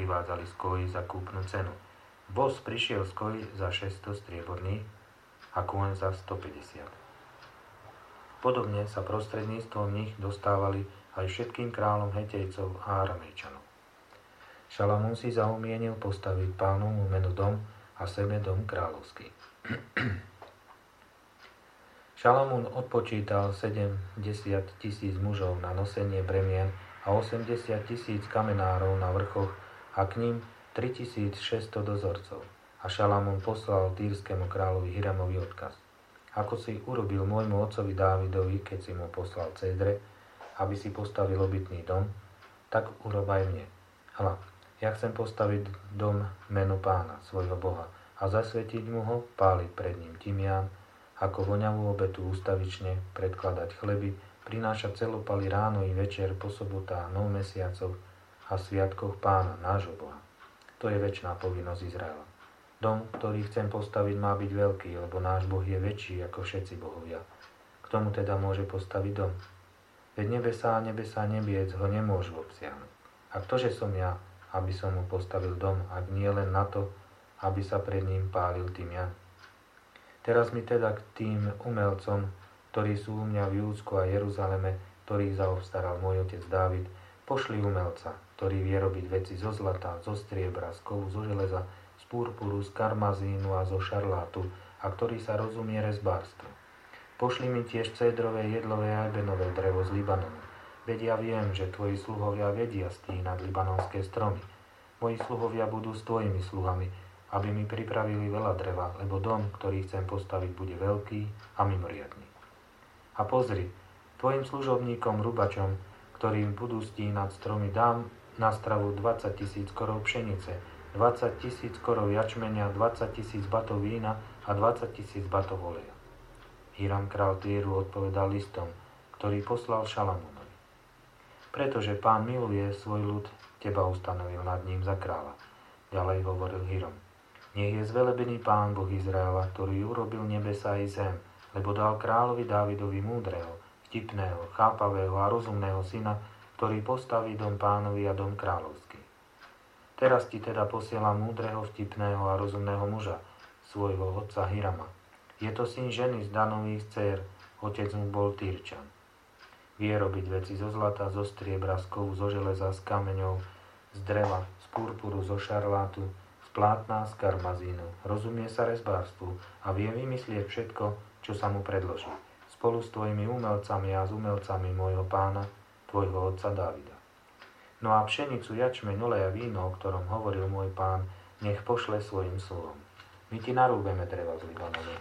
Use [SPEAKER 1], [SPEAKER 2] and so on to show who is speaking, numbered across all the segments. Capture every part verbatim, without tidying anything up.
[SPEAKER 1] privádzali z Koji za kúpnu cenu. Voz prišiel z Koji za šesťsto strieborných a kôň za stopäťdesiat. Podobne sa prostredníctvom nich dostávali aj všetkým kráľom Hetejcov a Aramejčanov. Šalamún si zaumienil postaviť Pánovmu menu dom a sebe dom kráľovský. Šalamún odpočítal sedemdesiat tisíc mužov na nosenie bremien a osemdesiat tisíc kamenárov na vrchoch a k ním tritisícšesťsto dozorcov. A Šalamún poslal týrskému kráľovi Hiramovi odkaz. Ako si urobil môjmu otcovi Dávidovi, keď si mu poslal cédre, aby si postavil obytný dom, tak urob aj mne. Hľa, ja chcem postaviť dom menu Pána, svojho Boha, a zasvetiť mu ho, páliť pred ním tymián, ako voňavú obetu ústavične, predkladať chleby, prinášať celopaly ráno i večer po sobotách, nov mesiacoch a sviatkoch Pána, nášho Boha. To je večná povinnosť Izraela. Dom, ktorý chcem postaviť, má byť veľký, lebo náš Boh je väčší ako všetci bohovia. K tomu teda môže postaviť dom. Veď nebesá a nebesá nebiec ho nemôžu obsiahnuť. A ktože som ja, aby som mu postavil dom, ak nie len na to, aby sa pred ním pálil tymian? Teraz mi teda k tým umelcom, ktorí sú u mňa v Júdsku a Jeruzaleme, ktorých zaobstaral môj otec Dávid, pošli umelca, ktorý vie robiť veci zo zlata, zo striebra, z kovu, zo železa, z purpuru, z karmazínu a zo šarlátu, a ktorý sa rozumie rezbárstvu. Pošli mi tiež cédrové, jedlové a ebenové drevo z Libanonu. Veď ja viem, že tvoji sluhovia vedia stínať libanonské stromy. Moji sluhovia budú s tvojimi sluhami, aby mi pripravili veľa dreva, lebo dom, ktorý chcem postaviť, bude veľký a mimoriadny. A pozri, tvojim služobníkom, rubačom, ktorí budú stínať stromy, dám na stravu dvadsať tisíc korov pšenice, dvadsať tisíc korov jačmenia, dvadsať tisíc batov vína a dvadsať tisíc batov oleja. Hiram král Týru odpovedal listom, ktorý poslal Šalamúnovi. Pretože Pán miluje svoj ľud, teba ustanovil nad ním za kráľa. Ďalej hovoril Hiram. Nech je zvelebený Pán Boh Izraela, ktorý urobil nebesa i zem, lebo dal kráľovi Dávidovi múdreho, vtipného, chápavého a rozumného syna, ktorý postaví dom Pánovi a dom kráľovský. Teraz ti teda posielam múdreho, vtipného a rozumného muža, svojho otca Hirama. Je to syn ženy z Danových dcér, otec mu bol Týrčan. Vie robiť veci zo zlata, zo striebra, z kovu, zo železa, z kameňov, z dreva, z purpuru, zo šarlátu, z plátna, z karmazínu. Rozumie sa rezbárstvu a vie vymyslieť všetko, čo sa mu predloží. Spolu s tvojimi umelcami a s umelcami môjho pána, tvojho otca Dávida. No a pšenicu, jačmeň, olej a víno, o ktorom hovoril môj pán, nech pošle svojim sluhom. My ti narúbeme dreva z Libanonu.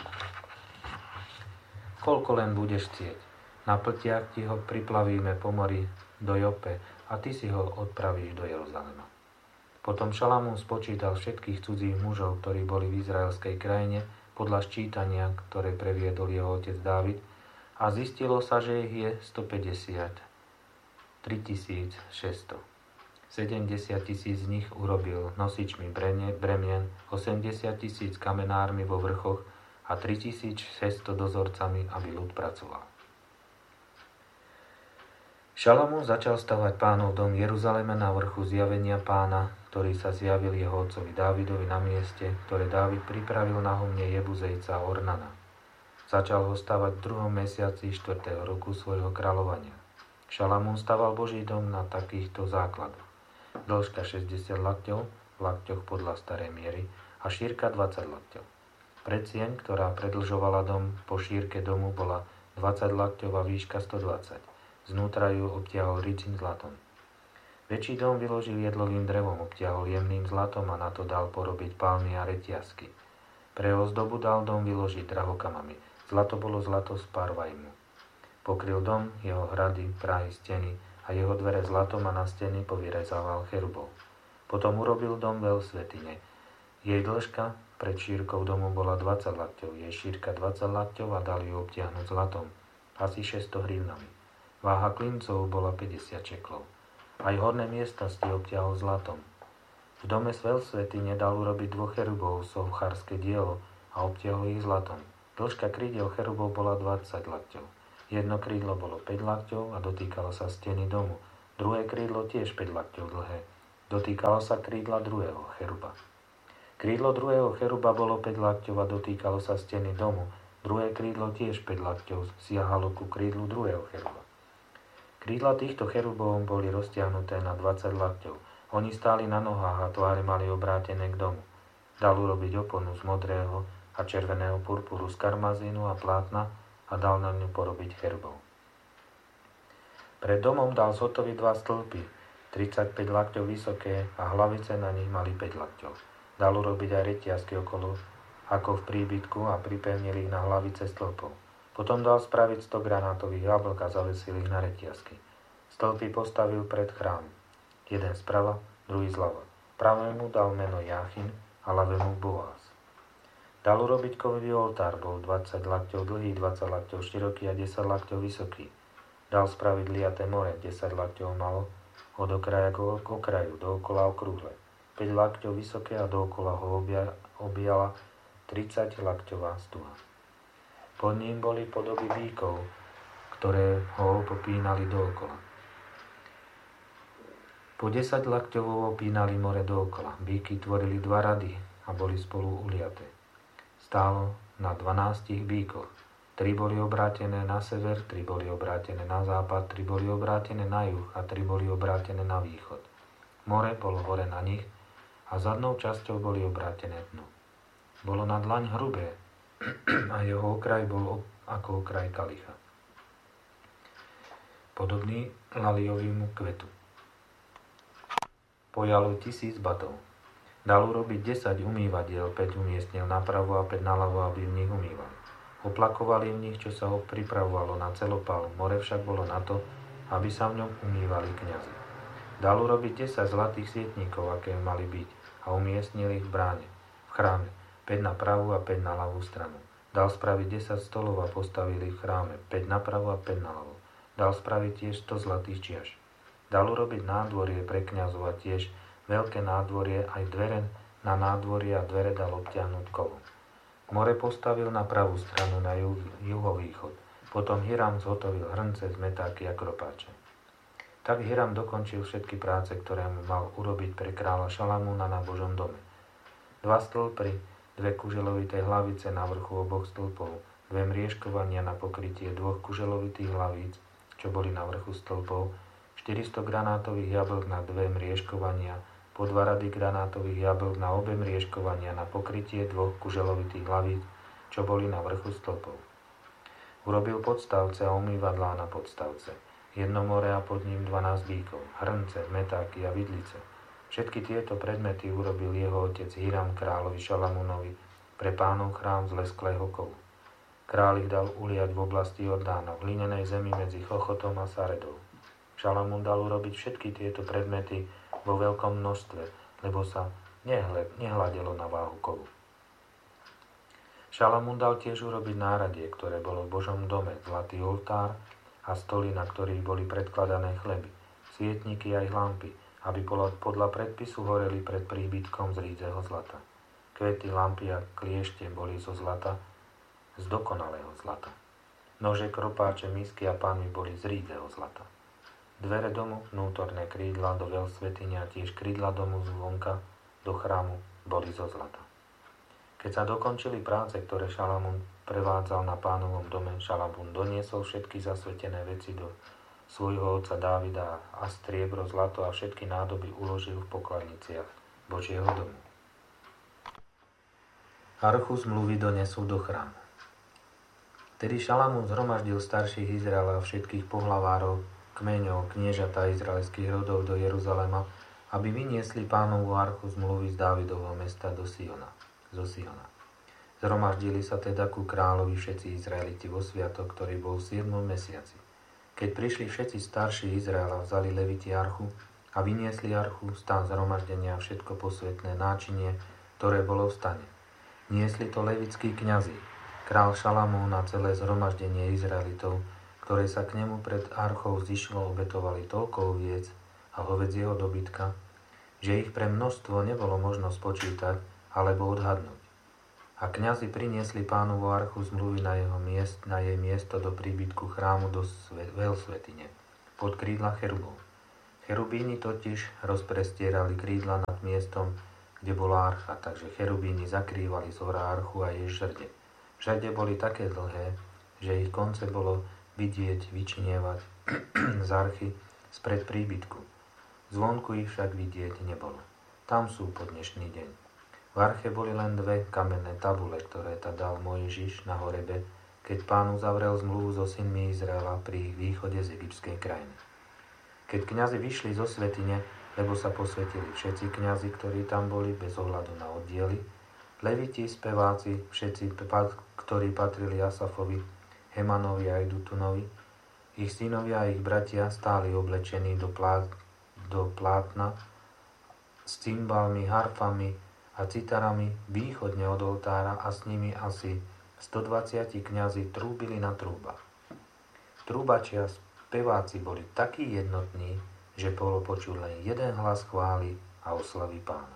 [SPEAKER 1] Koľko len budeš chcieť. Na pltiach ti ho priplavíme po mori do Jope a ty si ho odpravíš do Jeruzalema. Potom Šalamún spočítal všetkých cudzích mužov, ktorí boli v izraelskej krajine, podľa ščítania, ktoré previedol jeho otec Dávid, a zistilo sa, že ich je stopäťdesiattri tisíc šesťsto. sedemdesiat tisíc z nich urobil nosičmi bremien, osemdesiat tisíc kamenármi vo vrchoch a tritisícšesťsto dozorcami, aby ľud pracoval. Šalamún začal stavať Pánov dom v Jeruzaleme na vrchu zjavenia Pána, ktorý sa zjavil jeho otcovi Dávidovi na mieste, ktoré Dávid pripravil na humne Jebuzejca Ornana. Začal ho stavať v druhom mesiaci štvrtého roku svojho kráľovania. Šalamún staval Boží dom na takýchto základoch. Dĺžka šesťdesiat lakťov, v lakťoch podľa starej miery, a šírka dvadsať lakťov. Predsieň, ktorá predĺžovala dom po šírke domu, bola dvadsať lakťov a výška stodvadsať. Znútra ju obtiahol rycím zlatom. Väčší dom vyložil jedlovým drevom, obtiahol jemným zlatom a na to dal porobiť palmy a reťazky. Pre ozdobu dal dom vyložiť drahokamami. Zlato bolo zlato z Parvajmu. Pokryl dom, jeho hrady, prahy, steny a jeho dvere zlatom a na steny povyrezával cherubov. Potom urobil dom veľ svätyne. Jej dĺžka pred šírkou domu bola dvadsať lakťov, jej šírka dvadsať lakťov a dal ju obtiahnuť zlatom, asi šesťsto hrivnami. Váha klincov bola päťdesiat šeklov. Aj horné miestnosti obtiahol zlatom. V dome z veľsvätyne dal urobiť dvoch cherubov, sovchárske dielo, a obtiahol ich zlatom. Dĺžka krídel cherubov bola dvadsať lakťov. Jedno krídlo bolo päť lakťov a dotýkalo sa steny domu. Druhé krídlo tiež päť lakťov dlhé. Dotýkalo sa krídla druhého cheruba. Krídlo druhého cheruba bolo päť lakťov a dotýkalo sa steny domu. Druhé krídlo tiež päť lakťov siahalo ku krídlu druhého cheruba. Krídla týchto cherubov boli roztiahnuté na dvadsať lakťov. Oni stáli na nohách a tváre mali obrátené k domu. Dal urobiť oponu z modrého a červeného purpuru, z karmazínu a plátna a dal na ňu porobiť cherubov. Pred domom dal zhotoviť dva stĺpy, tridsaťpäť lakťov vysoké a hlavice na nich mali päť lakťov. Dal urobiť aj reťazky okolo, ako v príbytku a pripevnil ich na hlavice stĺpov. Potom dal spraviť sto granátových jablk a zavesil ich na reťazky. Stĺpy postavil pred chrám. Jeden sprava, druhý zľava. Pravému dal meno Jáchin a ľavému Boaz. Dal urobiť kovový oltár, bol dvadsať lakťov dlhý, dvadsať lakťov široký a desať lakťov vysoký. Dal spraviť liaté more, desať lakťov malo, od okraja k okraju, dookola okrúhle. päť lakťov vysoké a dookola ho objala tridsať lakťová stuha. Pod ním boli podoby bíkov, ktoré ho popínali dookola. Po desať lakťovou opínali more dookola. Bíky tvorili dva rady a boli spolu uliaté. Stálo na dvanástich bíkoch. Tri boli obrátené na sever, tri boli obrátené na západ, tri boli obrátené na juh a tri boli obrátené na východ. More bolo hore na nich a zadnou časťou boli obrátené dnu. Bolo na dlaň hrubé a jeho okraj bol ako okraj kalicha, podobný laliovému kvetu. Pojalo tisíc batov. Dal urobiť desať umývadiel, päť umiestnil napravo a päť naľavo, aby v nich umývali. Oplakovali v nich, čo sa ho pripravovalo na celopál. More však bolo na to, aby sa v ňom umývali kňazi. Dal urobiť desať zlatých sietníkov, aké mali byť, a umiestnil ich v bráne, v chráme, päť na pravú a päť na ľavú stranu. Dal spraviť desať stolov a postavili v chráme, päť na pravú a päť na ľavú. Dal spraviť tiež sto zlatých čiaš. Dal urobiť nádvorie pre kňazov a tiež veľké nádvorie, aj dvere na nádvorie a dvere dal obtiahnuť kovom. More postavil na pravú stranu na juh, juhovýchod. Potom Hiram zhotovil hrnce, zmetáky a kropáče. Tak Hiram dokončil všetky práce, ktoré mu mal urobiť pre kráľa Šalamúna na Božom dome. Dva stĺpy, dve kuželovité hlavice na vrchu oboch stĺpov, dve mriežkovania na pokrytie dvoch kuželovitých hlavíc, čo boli na vrchu stĺpov, štyristo granátových jablk na dve mriežkovania, po dva rady granátových jablk na obe mriežkovania na pokrytie dvoch kuželovitých hlavíc, čo boli na vrchu stĺpov. Urobil podstavce a umývadlá na podstavce. Jedno more a pod ním dvanásť bíkov, hrnce, metáky a vidlice. Všetky tieto predmety urobil jeho otec Hiram kráľovi Šalamúnovi pre pánov chrám z lesklého kovu. Kráľ ich dal uliať v oblasti Jordána, v hlinenej zemi medzi Chochotom a Saredou. Šalamún dal urobiť všetky tieto predmety vo veľkom množstve, lebo sa nehľadelo na váhu kovu. Šalamún dal tiež urobiť náradie, ktoré bolo v Božom dome, zlatý oltár a stoly, na ktorých boli predkladané chleby, svietniky aj lampy, aby podľa predpisu horeli pred príbytkom z rídzeho zlata. Kvety, lampy a kliešte boli zo zlata, z dokonalého zlata. Nože, kropáče, misky a pánvy boli z rídzeho zlata. Dvere domu, vnútorné krídla do veľsvätyne a tiež krídla domu zvonka do chrámu boli zo zlata. Keď sa dokončili práce, ktoré Šalamún prevádzal na pánovom dome, Šalamún doniesol všetky zasvetené veci do svojho otca Dávida a striebro, zlato a všetky nádoby uložil v pokladniciach Božieho domu. Archu zmluvy donesol do chrámu. Tedy Šalamún zhromaždil starších Izraela a všetkých pohlavárov, kmeňov, kniežatá izraelských rodov do Jeruzalema, aby vyniesli pánovú archu zmluvy z Dávidovho mesta do Siona, zo Siona. Zhromaždili sa teda ku kráľovi všetci Izraeliti vo sviatok, ktorý bol v siedmom mesiaci. Keď prišli všetci starší Izraela, vzali leviti archu a vyniesli archu, stan zhromaždenia a všetko posvetné náčinie, ktoré bolo v stane. Niesli to levitskí kňazi, král Šalamún a celé zhromaždenie Izraelitov, ktoré sa k nemu pred archou zišlo, obetovali toľko oviec a hovedzieho dobytka, že ich pre množstvo nebolo možno spočítať alebo odhadnúť. A kňazi priniesli pánovu archu zmluvy na, jeho miest, na jej miesto do príbytku chrámu do veľsvätyne, pod krídla cherubov. Cherubíni totiž rozprestierali krídla nad miestom, kde bola archa, takže cherubíni zakrývali z hora archu a jej žrde. Žrde boli také dlhé, že ich konce bolo vidieť vyčnievať z archy spred príbytku. Zvonku ich však vidieť nebolo. Tam sú po dnešný deň. V arche boli len dve kamenné tabule, ktoré ta dal Mojžiš na horebe, keď Pán uzavrel zmluvu so synmi Izraela pri ich východe z egyptskej krajiny. Keď kňazi vyšli zo svätyne, lebo sa posvetili všetci kňazi, ktorí tam boli, bez ohľadu na oddiely, leviti, speváci, všetci, ktorí patrili Asafovi, Hemanovi a Jedutunovi, ich synovia a ich bratia stáli oblečení do, plát, do plátna s cymbalmi, harfami a citarami východne od oltára a s nimi asi stodvadsať kňazi trúbili na trúbach. Trúbači a speváci boli takí jednotní, že bolo počuť len jeden hlas chvály a oslavy Pána.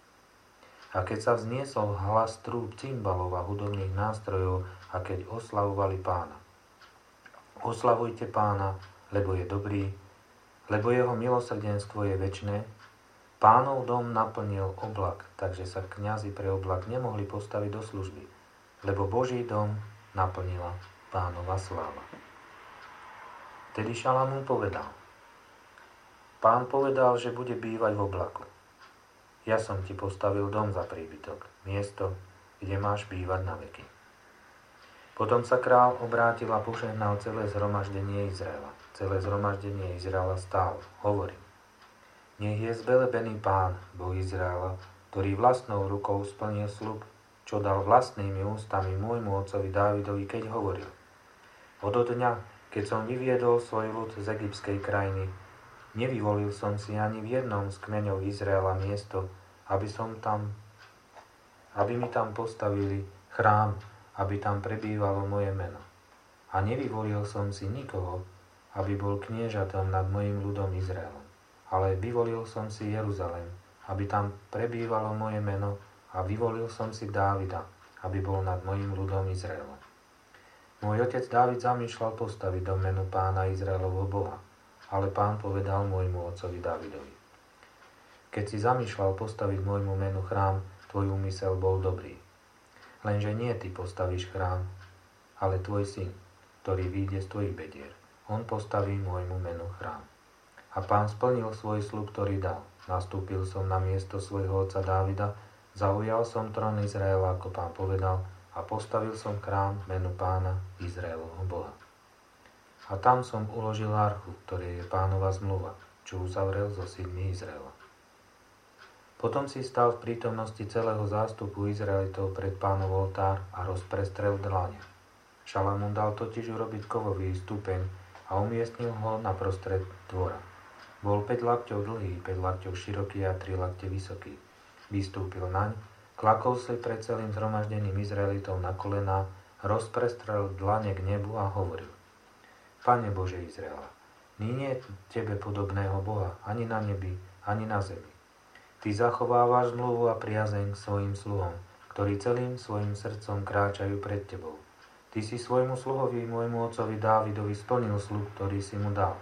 [SPEAKER 1] A keď sa vzniesol hlas trúb, cymbalov a hudobných nástrojov a keď oslavovali Pána. Oslavujte Pána, lebo je dobrý, lebo jeho milosrdenstvo je večné. Pánov dom naplnil oblak, takže sa kňazi pre oblak nemohli postaviť do služby, lebo Boží dom naplnila Pánova sláva. Tedy Šalamún povedal: Pán povedal, že bude bývať v oblaku. Ja som ti postavil dom za príbytok, miesto, kde máš bývať na veky. Potom sa král obrátil a požehnal celé zhromaždenie Izraela. Celé zhromaždenie Izraela stálo. Hovorí: Nech je zvelebený Pán, Boh Izraela, ktorý vlastnou rukou splnil sľub, čo dal vlastnými ústami môjmu otcovi Dávidovi, keď hovoril: Od dňa, keď som vyviedol svoj ľud z egyptskej krajiny, nevyvolil som si ani v jednom z kmeňov Izraela miesto, aby som tam, aby mi tam postavili chrám, aby tam prebývalo moje meno. A nevyvolil som si nikoho, aby bol kniežatom nad mojim ľudom Izraelom. Ale vyvolil som si Jeruzalém, aby tam prebývalo moje meno, a vyvolil som si Dávida, aby bol nad mojim ľudom Izraelom. Môj otec Dávid zamýšľal postaviť do menu Pána Izraelovho Boha, ale Pán povedal môjmu otcovi Dávidovi: Keď si zamýšľal postaviť môjmu menu chrám, tvoj úmysel bol dobrý. Lenže nie ty postavíš chrám, ale tvoj syn, ktorý vyjde z tvojich bedier. On postaví môjmu menu chrám. A Pán splnil svoj sľub, ktorý dal. Nastúpil som na miesto svojho otca Dávida, zaujal som trón Izraela, ako Pán povedal, a postavil som chrám menu Pána Izraelovho Boha. A tam som uložil archu, ktorý je Pánova zmluva, čo uzavrel so synmi Izraela. Potom si stal v prítomnosti celého zástupu Izraelitov pred Pánov oltár a rozprestrel dlane. Šalamún dal totiž urobiť kovový stupeň a umiestnil ho na prostred dvora. Bol päť lakťov dlhý, päť lakťov široký a tri lakte vysoký. Vystúpil naň, klakol si pred celým zhromaždením Izraelitov na kolená, rozprestrel dlane k nebu a hovoril: Pane Bože Izraela, nie je tebe podobného Boha ani na nebi, ani na zemi. Ty zachovávaš zmluvu a priazeň k svojim sluhom, ktorí celým svojim srdcom kráčajú pred tebou. Ty si svojmu sluhovi, môjmu otcovi Dávidovi, splnil sľub, ktorý si mu dal.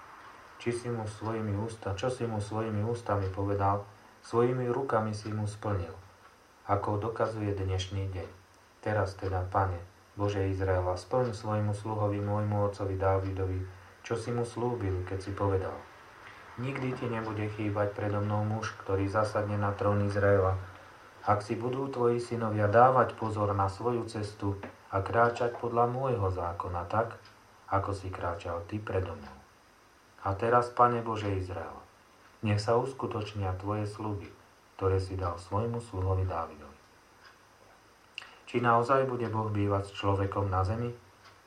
[SPEAKER 1] Či si mu svojimi ústa, čo si mu svojimi ústami povedal, svojimi rukami si mu splnil, ako dokazuje dnešný deň. Teraz teda, Pane Bože Izraela, splň svojmu sluhovi, môjmu otcovi Dávidovi, čo si mu slúbil, keď si povedal: Nikdy ti nebude chýbať predo mnou muž, ktorý zasadne na trón Izraela. Ak si budú tvoji synovia dávať pozor na svoju cestu a kráčať podľa môjho zákona tak, ako si kráčal ty predo mnou. A teraz, Pane Bože Izraela, nech sa uskutočnia tvoje sľuby, ktoré si dal svojmu sluhovi Dávidovi. Či naozaj bude Boh bývať s človekom na zemi?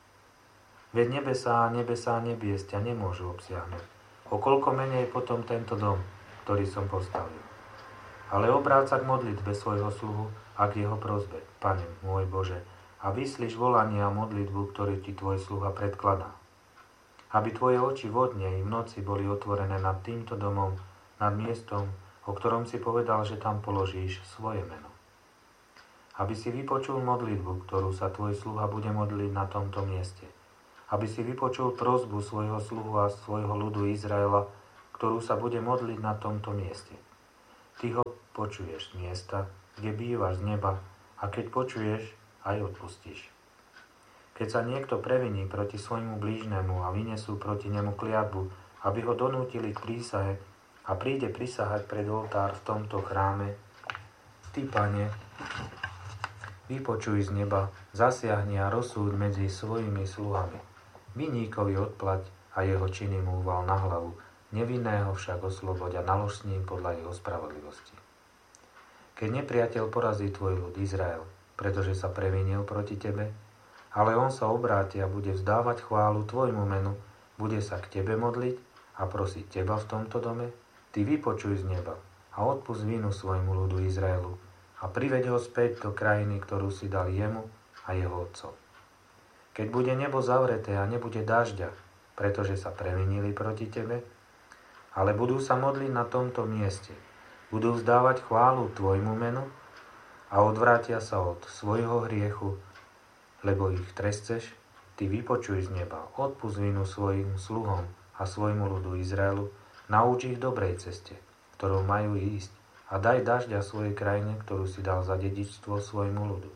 [SPEAKER 1] Veď nebesá a nebesá nebies ťa nemôžu obsiahnuť. O koľko menej potom tento dom, ktorý som postavil. Ale obráť sa k modlitbe svojho sluhu a k jeho prosbe, Pane môj Bože, a vyslíš volanie a modlitbu, ktorý ti tvoj sluha predkladá. Aby tvoje oči vodne i v noci boli otvorené nad týmto domom, nad miestom, o ktorom si povedal, že tam položíš svoje meno. Aby si vypočul modlitbu, ktorú sa tvoj sluha bude modliť na tomto mieste. Aby si vypočul prosbu svojho sluhu a svojho ľudu Izraela, ktorú sa bude modliť na tomto mieste. Ty ho počuješ z miesta, kde bývaš z neba, a keď počuješ, aj odpustíš. Keď sa niekto previní proti svojmu blížnemu a vynesú proti nemu kliatbu, aby ho donútili k prísahe a príde prisahať pred oltár v tomto chráme, Ty, Pane, vypočuj z neba, zasiahni a rozsúď medzi svojimi sluhami. Viníkovi odplať a jeho činy mu uval na hlavu, nevinného však osloboď a nalož s ním podľa jeho spravodlivosti. Keď nepriateľ porazí tvoj ľud Izrael, pretože sa previnil proti tebe, ale on sa obráti a bude vzdávať chválu tvojmu menu, bude sa k tebe modliť a prosiť teba v tomto dome, ty vypočuj z neba a odpusť vinu svojmu ľudu Izraelu a priveď ho späť do krajiny, ktorú si dal jemu a jeho otcom. Keď bude nebo zavreté a nebude dažďa, pretože sa previnili proti tebe, ale budú sa modliť na tomto mieste, budú vzdávať chválu tvojmu menu a odvrátia sa od svojho hriechu, lebo ich tresteš, ty vypočuj z neba, odpusť vinu svojim sluhom a svojmu ľudu Izraelu, nauč ich dobrej ceste, ktorou majú ísť, a daj dažďa svojej krajine, ktorú si dal za dedičstvo svojmu ľudu.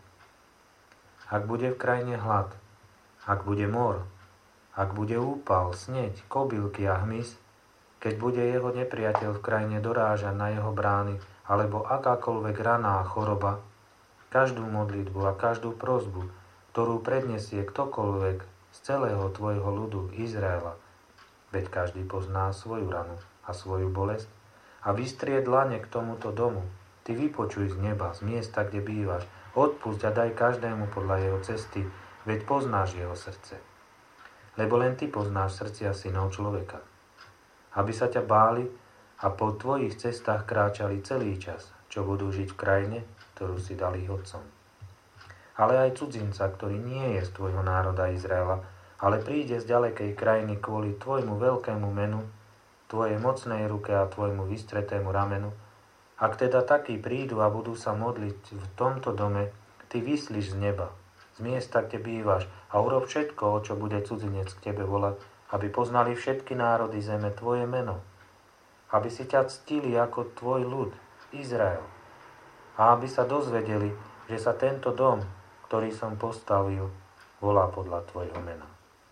[SPEAKER 1] Ak bude v krajine hlad, ak bude mor, ak bude úpal, sneď, kobylky a hmyz, keď bude jeho nepriateľ v krajine dorážať na jeho brány, alebo akákoľvek raná choroba, každú modlitbu a každú prosbu, ktorú predniesie ktokoľvek z celého tvojho ľudu Izraela, veď každý pozná svoju ranu a svoju bolesť, a vystrie dlane k tomuto domu, ty vypočuj z neba, z miesta, kde bývaš, odpusť a daj každému podľa jeho cesty, veď poznáš jeho srdce. Lebo len ty poznáš srdcia synov človeka. Aby sa ťa báli a po tvojich cestách kráčali celý čas, čo budú žiť v krajine, ktorú si dal ich otcom. Ale aj cudzinca, ktorý nie je z tvojho národa Izraela, ale príde z ďalekej krajiny kvôli tvojmu veľkému menu, tvojej mocnej ruke a tvojmu vystretému ramenu, ak teda takí prídu a budú sa modliť v tomto dome, ty vyslíš z neba, z miesta, kde bývaš, a urob všetko, o čo bude cudzinec k tebe volať, aby poznali všetky národy zeme tvoje meno, aby si ťa ctili ako tvoj ľud, Izrael, a aby sa dozvedeli, že sa tento dom, ktorý som postavil, volá podľa tvojho mena.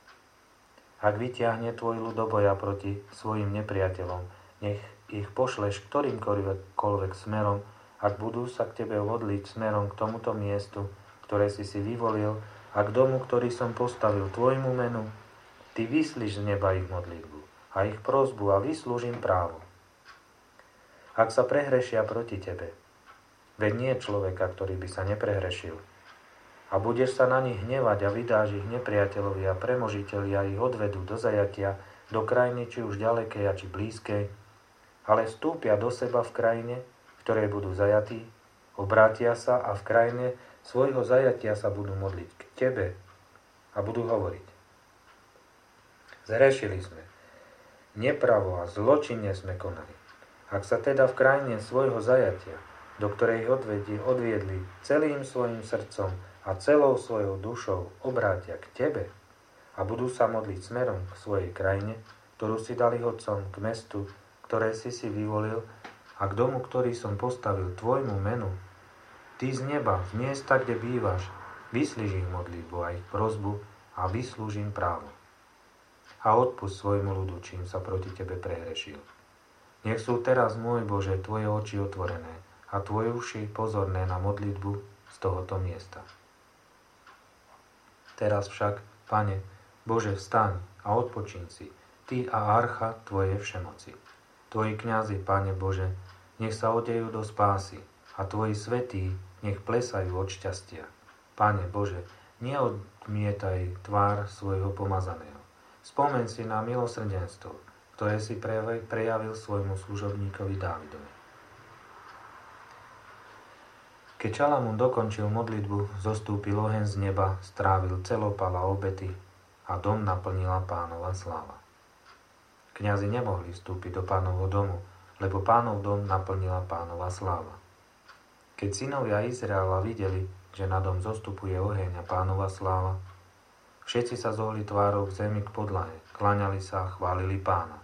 [SPEAKER 1] Ak vyťahne tvoj ľud do boja proti svojim nepriateľom, nech ich pošleš ktorýmkoľvek smerom, ak budú sa k tebe modliť smerom k tomuto miestu, ktoré si si vyvolil, a k domu, ktorý som postavil tvojmu menu, ty vyslíš z neba ich modlitbu a ich prosbu a vyslúžim právo. Ak sa prehrešia proti tebe, veď nie je človeka, ktorý by sa neprehrešil, a budeš sa na nich hnevať a vydáš ich nepriateľovi a premožitelia ich odvedú do zajatia, do krajiny či už ďalekej a či blízkej, ale vstúpia do seba v krajine, v ktorej budú zajatí, obrátia sa a v krajine svojho zajatia sa budú modliť k tebe a budú hovoriť: Zhrešili sme, nepravo a zločinne sme konali. Ak sa teda v krajine svojho zajatia, do ktorej ich odvedli, odviedli celým svojim srdcom a celou svojou dušou, obrátia k tebe a budú sa modliť smerom k svojej krajine, ktorú si dali otcom, k mestu, ktoré si si vyvolil, a k domu, ktorý som postavil tvojmu menu, ty z neba, z miesta, kde bývaš, vyslíš ich modlitbu a ich prosbu a vyslúžim právo. A odpusť svojmu ľudu, čím sa proti tebe prehrešil. Nech sú teraz, môj Bože, tvoje oči otvorené a tvoje uši pozorné na modlitbu z tohoto miesta. Teraz však, Pane, Bože, vstaň a odpočin si, ty a archa tvoje všemoci. Tvoji kňazi, Pane Bože, nech sa odejú do spásy a tvoji svätí nech plesajú od šťastia. Pane Bože, neodmietaj tvár svojho pomazaného. Spomeň si na milosrdenstvo, ktoré si prejavil svojmu služobníkovi Dávidovi. Keď Šalamún dokončil modlitbu, zostúpil oheň z neba, strávil celopala obety a dom naplnila Pánova sláva. Kňazi nemohli vstúpiť do Pánovho domu, lebo Pánov dom naplnila Pánova sláva. Keď synovia Izraela videli, že na dom zostupuje oheň a Pánova sláva, všetci sa zohli tvárou k zemi k podlahe, kláňali sa a chválili Pána.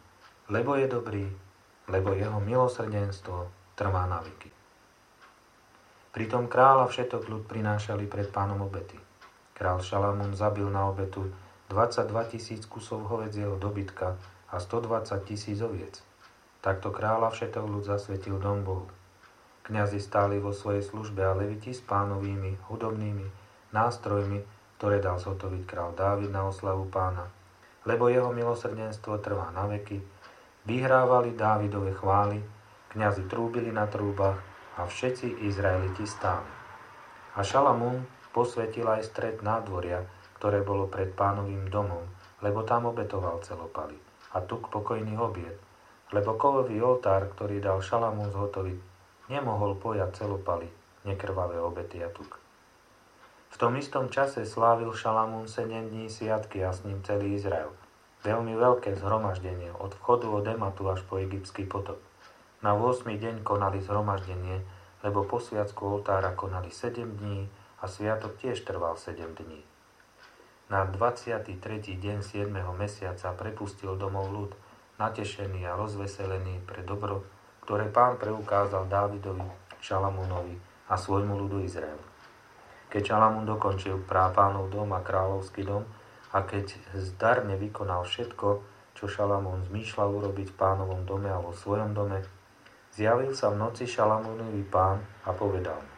[SPEAKER 1] lebo je dobrý, lebo jeho milosrdenstvo trvá na veky. Pritom kráľa všetok ľud prinášali pred pánom obety. Král Šalamún zabil na obetu dvadsaťdva tisíc kusov hovedzieho dobytka a stodvadsať tisíc oviec. Takto kráľa všetok ľud zasvetil dom Bohu. Kňazi stáli vo svojej službe a leviti s pánovými hudobnými nástrojmi, ktoré dal zhotoviť kráľ Dávid na oslavu pána, lebo jeho milosrdenstvo trvá na veky. Vyhrávali Dávidove chvály, kňazi trúbili na trúbach a všetci Izraeliti stáli. A Šalamún posvetil aj stred nádvoria, ktoré bolo pred pánovým domom, lebo tam obetoval celopaly a tuk pokojný obiad, lebo kovový oltár, ktorý dal Šalamún zhotoviť, nemohol pojať celopaly, nekrvavé obety a tuk. V tom istom čase slávil Šalamún sedem dní sviatky a s ním celý Izrael. Veľmi veľké zhromaždenie, od vchodu od Ematu až po egyptský potop. Na ôsmy deň konali zhromaždenie, lebo po sviatku oltára konali sedem dní a sviatok tiež trval sedem dní. Na dvadsiaty tretí deň siedmeho mesiaca prepustil domov ľud, natešený a rozveselený pre dobro, ktoré pán preukázal Dávidovi, Šalamúnovi a svojmu ľudu Izraelu. Keď Šalamún dokončil prá pánov dom a kráľovský dom a keď zdarne vykonal všetko, čo Šalamún zmýšľal urobiť v pánovom dome a vo svojom dome, zjavil sa v noci Šalamúnovi pán a povedal mu: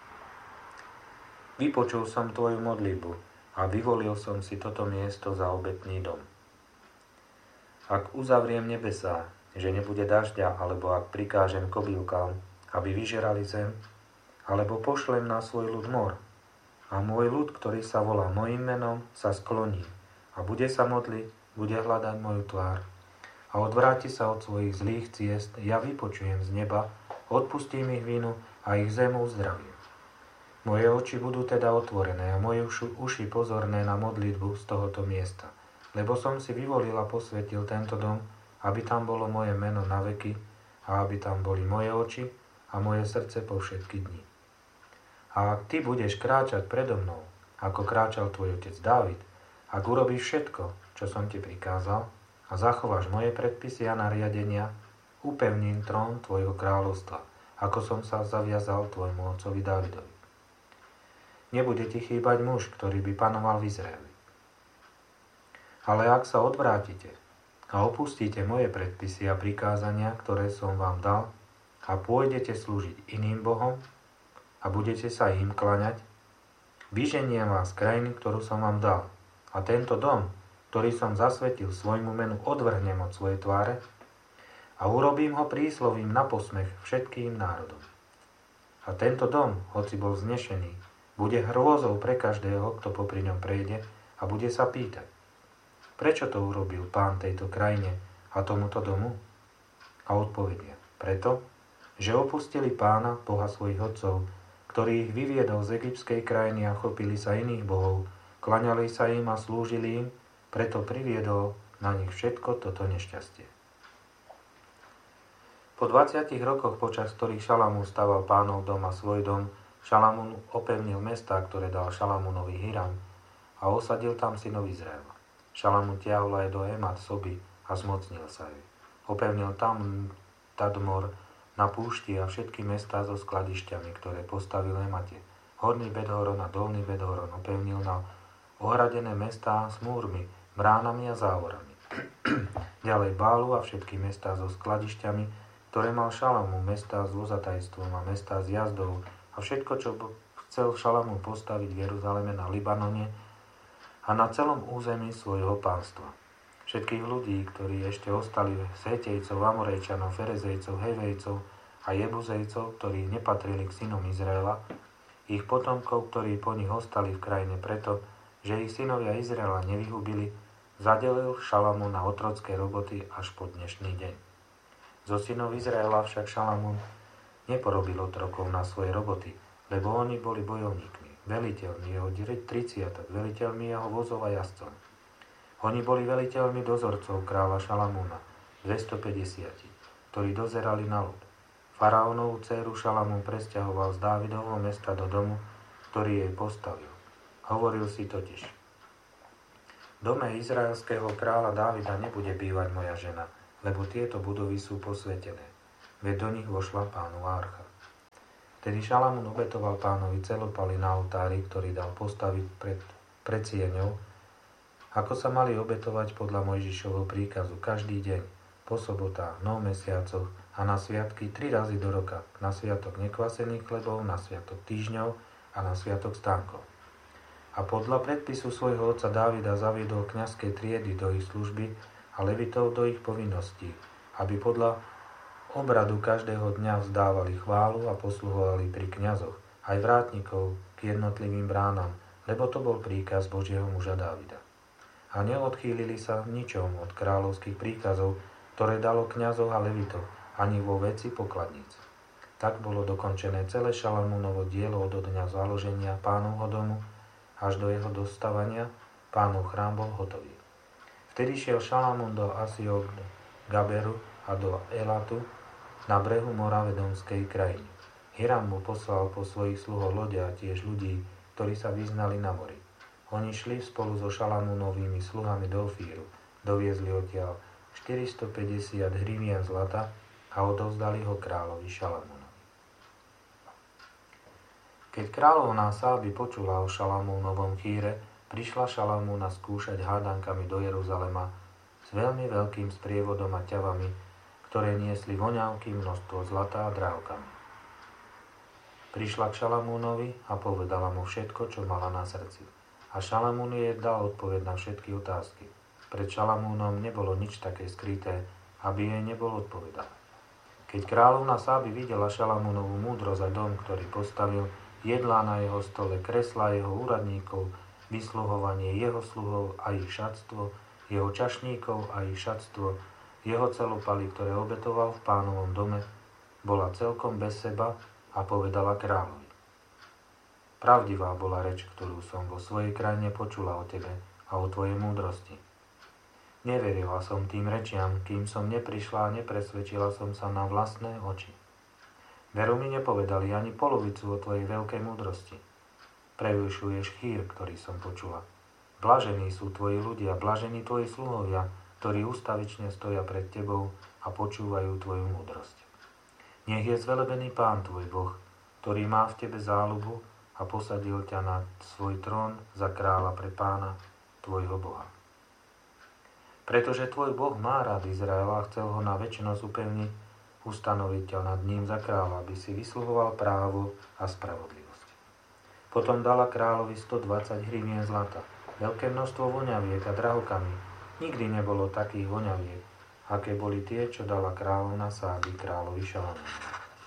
[SPEAKER 1] Vypočul som tvoju modlitbu a vyvolil som si toto miesto za obetný dom. Ak uzavriem nebesá, že nebude dažďa, alebo ak prikážem kobýlkám, aby vyžerali zem, alebo pošlem na svoj ľud mor, a môj ľud, ktorý sa volá mojím menom, sa skloní a bude sa modliť, bude hľadať moju tvár a odvráti sa od svojich zlých ciest, ja vypočujem z neba, odpustím ich vinu a ich zem uzdravím. Moje oči budú teda otvorené a moje uši pozorné na modlitbu z tohoto miesta, lebo som si vyvolil a posvetil tento dom, aby tam bolo moje meno na veky a aby tam boli moje oči a moje srdce po všetky dni. A ak ty budeš kráčať predo mnou, ako kráčal tvoj otec Dávid, ak urobíš všetko, čo som ti prikázal, a zachováš moje predpisy a nariadenia, upevním trón tvojho kráľovstva, ako som sa zaviazal tvojmu otcovi Dávidovi. Nebude ti chýbať muž, ktorý by panoval v Izraeli. Ale ak sa odvrátite a opustíte moje predpisy a prikázania, ktoré som vám dal, a pôjdete slúžiť iným bohom a budete sa im klaňať, vyženiem vás z krajiny, ktorú som vám dal, a tento dom, ktorý som zasvetil svojmu menu, odvrhnem od svojej tváre a urobím ho príslovím na posmech všetkým národom. A tento dom, hoci bol znešený, bude hrôzou pre každého, kto popri ňom prejde a bude sa pýtať: prečo to urobil pán tejto krajine a tomuto domu? A odpovedia: preto, že opustili pána, Boha svojich otcov, ktorý ich vyviedol z egyptskej krajiny a chopili sa iných bohov, klaňali sa im a slúžili im, preto priviedol na nich všetko toto nešťastie. Po dvadsiatich rokoch, počas ktorých Šalamún staval pánov dom a svoj dom, Šalamún opevnil mestá, ktoré dal Šalamúnovi Hiram, a osadil tam synov Izraela. Šalamún tiahol aj do Emat soby a zmocnil sa jej. Opevnil tam Tadmor na púšti a všetky mestá so skladišťami, ktoré postavil Emate. Horný Bedhoron a Dolný Bedhoron opevnil na ohradené mestá s múrmi, bránami a závorami. Ďalej Bálu a všetky mestá so skladišťami, ktoré mal Šalamún, mestá s vozatajstvom a mestá s jazdou a všetko, čo chcel Šalamún postaviť v Jeruzaleme, na Libanone a na celom území svojho pánstva. Všetkých ľudí, ktorí ešte ostali z Hetejcov, Amorejčanov, Ferezejcov, Hevejcov a Jebuzejcov, ktorí nepatrili k synom Izraela, ich potomkov, ktorí po nich ostali v krajine preto, že ich synovia Izraela nevyhubili, zadelil Šalamún na otrocké roboty až po dnešný deň. Zo synov Izraela však Šalamún neporobil otrokov na svoje roboty, lebo oni boli bojovníkmi, veliteľmi jeho tridsiatok, veliteľmi jeho vozov a jazdcov. Oni boli veliteľmi dozorcov kráľa Šalamúna, dvestopäťdesiat, ktorí dozerali na ľud. Faraónovú dcéru Šalamún presťahoval z Dávidovho mesta do domu, ktorý jej postavil. Hovoril si totiž: v dome izraelského kráľa Dávida nebude bývať moja žena, lebo tieto budovy sú posvätené, veď do nich vošla Pánova archa. Vtedy Šalamún obetoval Pánovi celopaly na oltári, ktorý dal postaviť pred, pred sieňou, ako sa mali obetovať podľa Mojžišovho príkazu každý deň, po sobotách, nov mesiacoch a na sviatky tri razy do roka, na sviatok nekvasených chlebov, na sviatok týždňov a na sviatok stánkov. A podľa predpisu svojho otca Dávida zaviedol kňazské triedy do ich služby a levitov do ich povinností, aby podľa obradu každého dňa vzdávali chválu a posluhovali pri kňazoch, aj vrátnikov k jednotlivým bránam, lebo to bol príkaz Božieho muža Dávida. A neodchýlili sa v ničom od kráľovských príkazov, ktoré dalo kňazov a levitov, ani vo veci pokladníc. Tak bolo dokončené celé Šalamúnovo dielo od dňa založenia Pánovho domu až do jeho dostávania. Pánov chrám bol hotový. Vtedy šiel Šalamún do Asiog Gaberu a do Elatu na brehu mora v Edomskej krajine. Hiram mu poslal po svojich sluhoch lode a tiež ľudí, ktorí sa vyznali na mori. Oni šli spolu so Šalamúnovými sluhami do Ofíru, doviezli odtiaľ štyristopäťdesiat hrivien zlata a odovzdali ho kráľovi Šalamúnovi. Keď kráľovná Sáby počula o Šalamúnovom chýre, prišla Šalamúna skúšať hádankami do Jeruzalema s veľmi veľkým sprievodom a ťavami, ktoré niesli voňavky, množstvo zlata a drahokami. Prišla k Šalamúnovi a povedala mu všetko, čo mala na srdci. A Šalamún jej dal odpoveď na všetky otázky. Pred Šalamúnom nebolo nič také skryté, aby jej nebol odpovedal. Keď kráľovna Sáby videla Šalamúnovú múdrosť a dom, ktorý postavil, jedlá na jeho stole, kreslá jeho úradníkov, vysluhovanie jeho sluhov a ich šatstvo, jeho čašníkov a ich šatstvo, jeho celopaly, ktoré obetoval v Pánovom dome, bola celkom bez seba a povedala kráľovi: Pravdivá bola reč, ktorú som vo svojej krajine počula o tebe a o tvojej múdrosti. Neverila som tým rečiam, kým som neprišla a nepresvedčila som sa na vlastné oči. Veru mi nepovedali ani polovicu o tvojej veľkej múdrosti. Prevyšuješ chýr, ktorý som počula. Blažení sú tvoji ľudia, blažení tvoji sluhovia, ktorí ustavične stoja pred tebou a počúvajú tvoju múdrosť. Nech je zvelebený Pán tvoj Boh, ktorý má v tebe záľubu a posadil ťa na svoj trón za kráľa pre Pána tvojho Boha. Pretože tvoj Boh má rád Izraela a chcel ho na večnosť upevniť, ustanoviť ťa nad ním za kráľa, aby si vysluhoval právo a spravodlivosť. Potom dala kráľovi stodvadsať hrivien zlata, veľké množstvo voňaviek a drahokami. Nikdy nebolo takých voňaviek, aké boli tie, čo dala kráľovna Sáby kráľovi Šalamúnovi.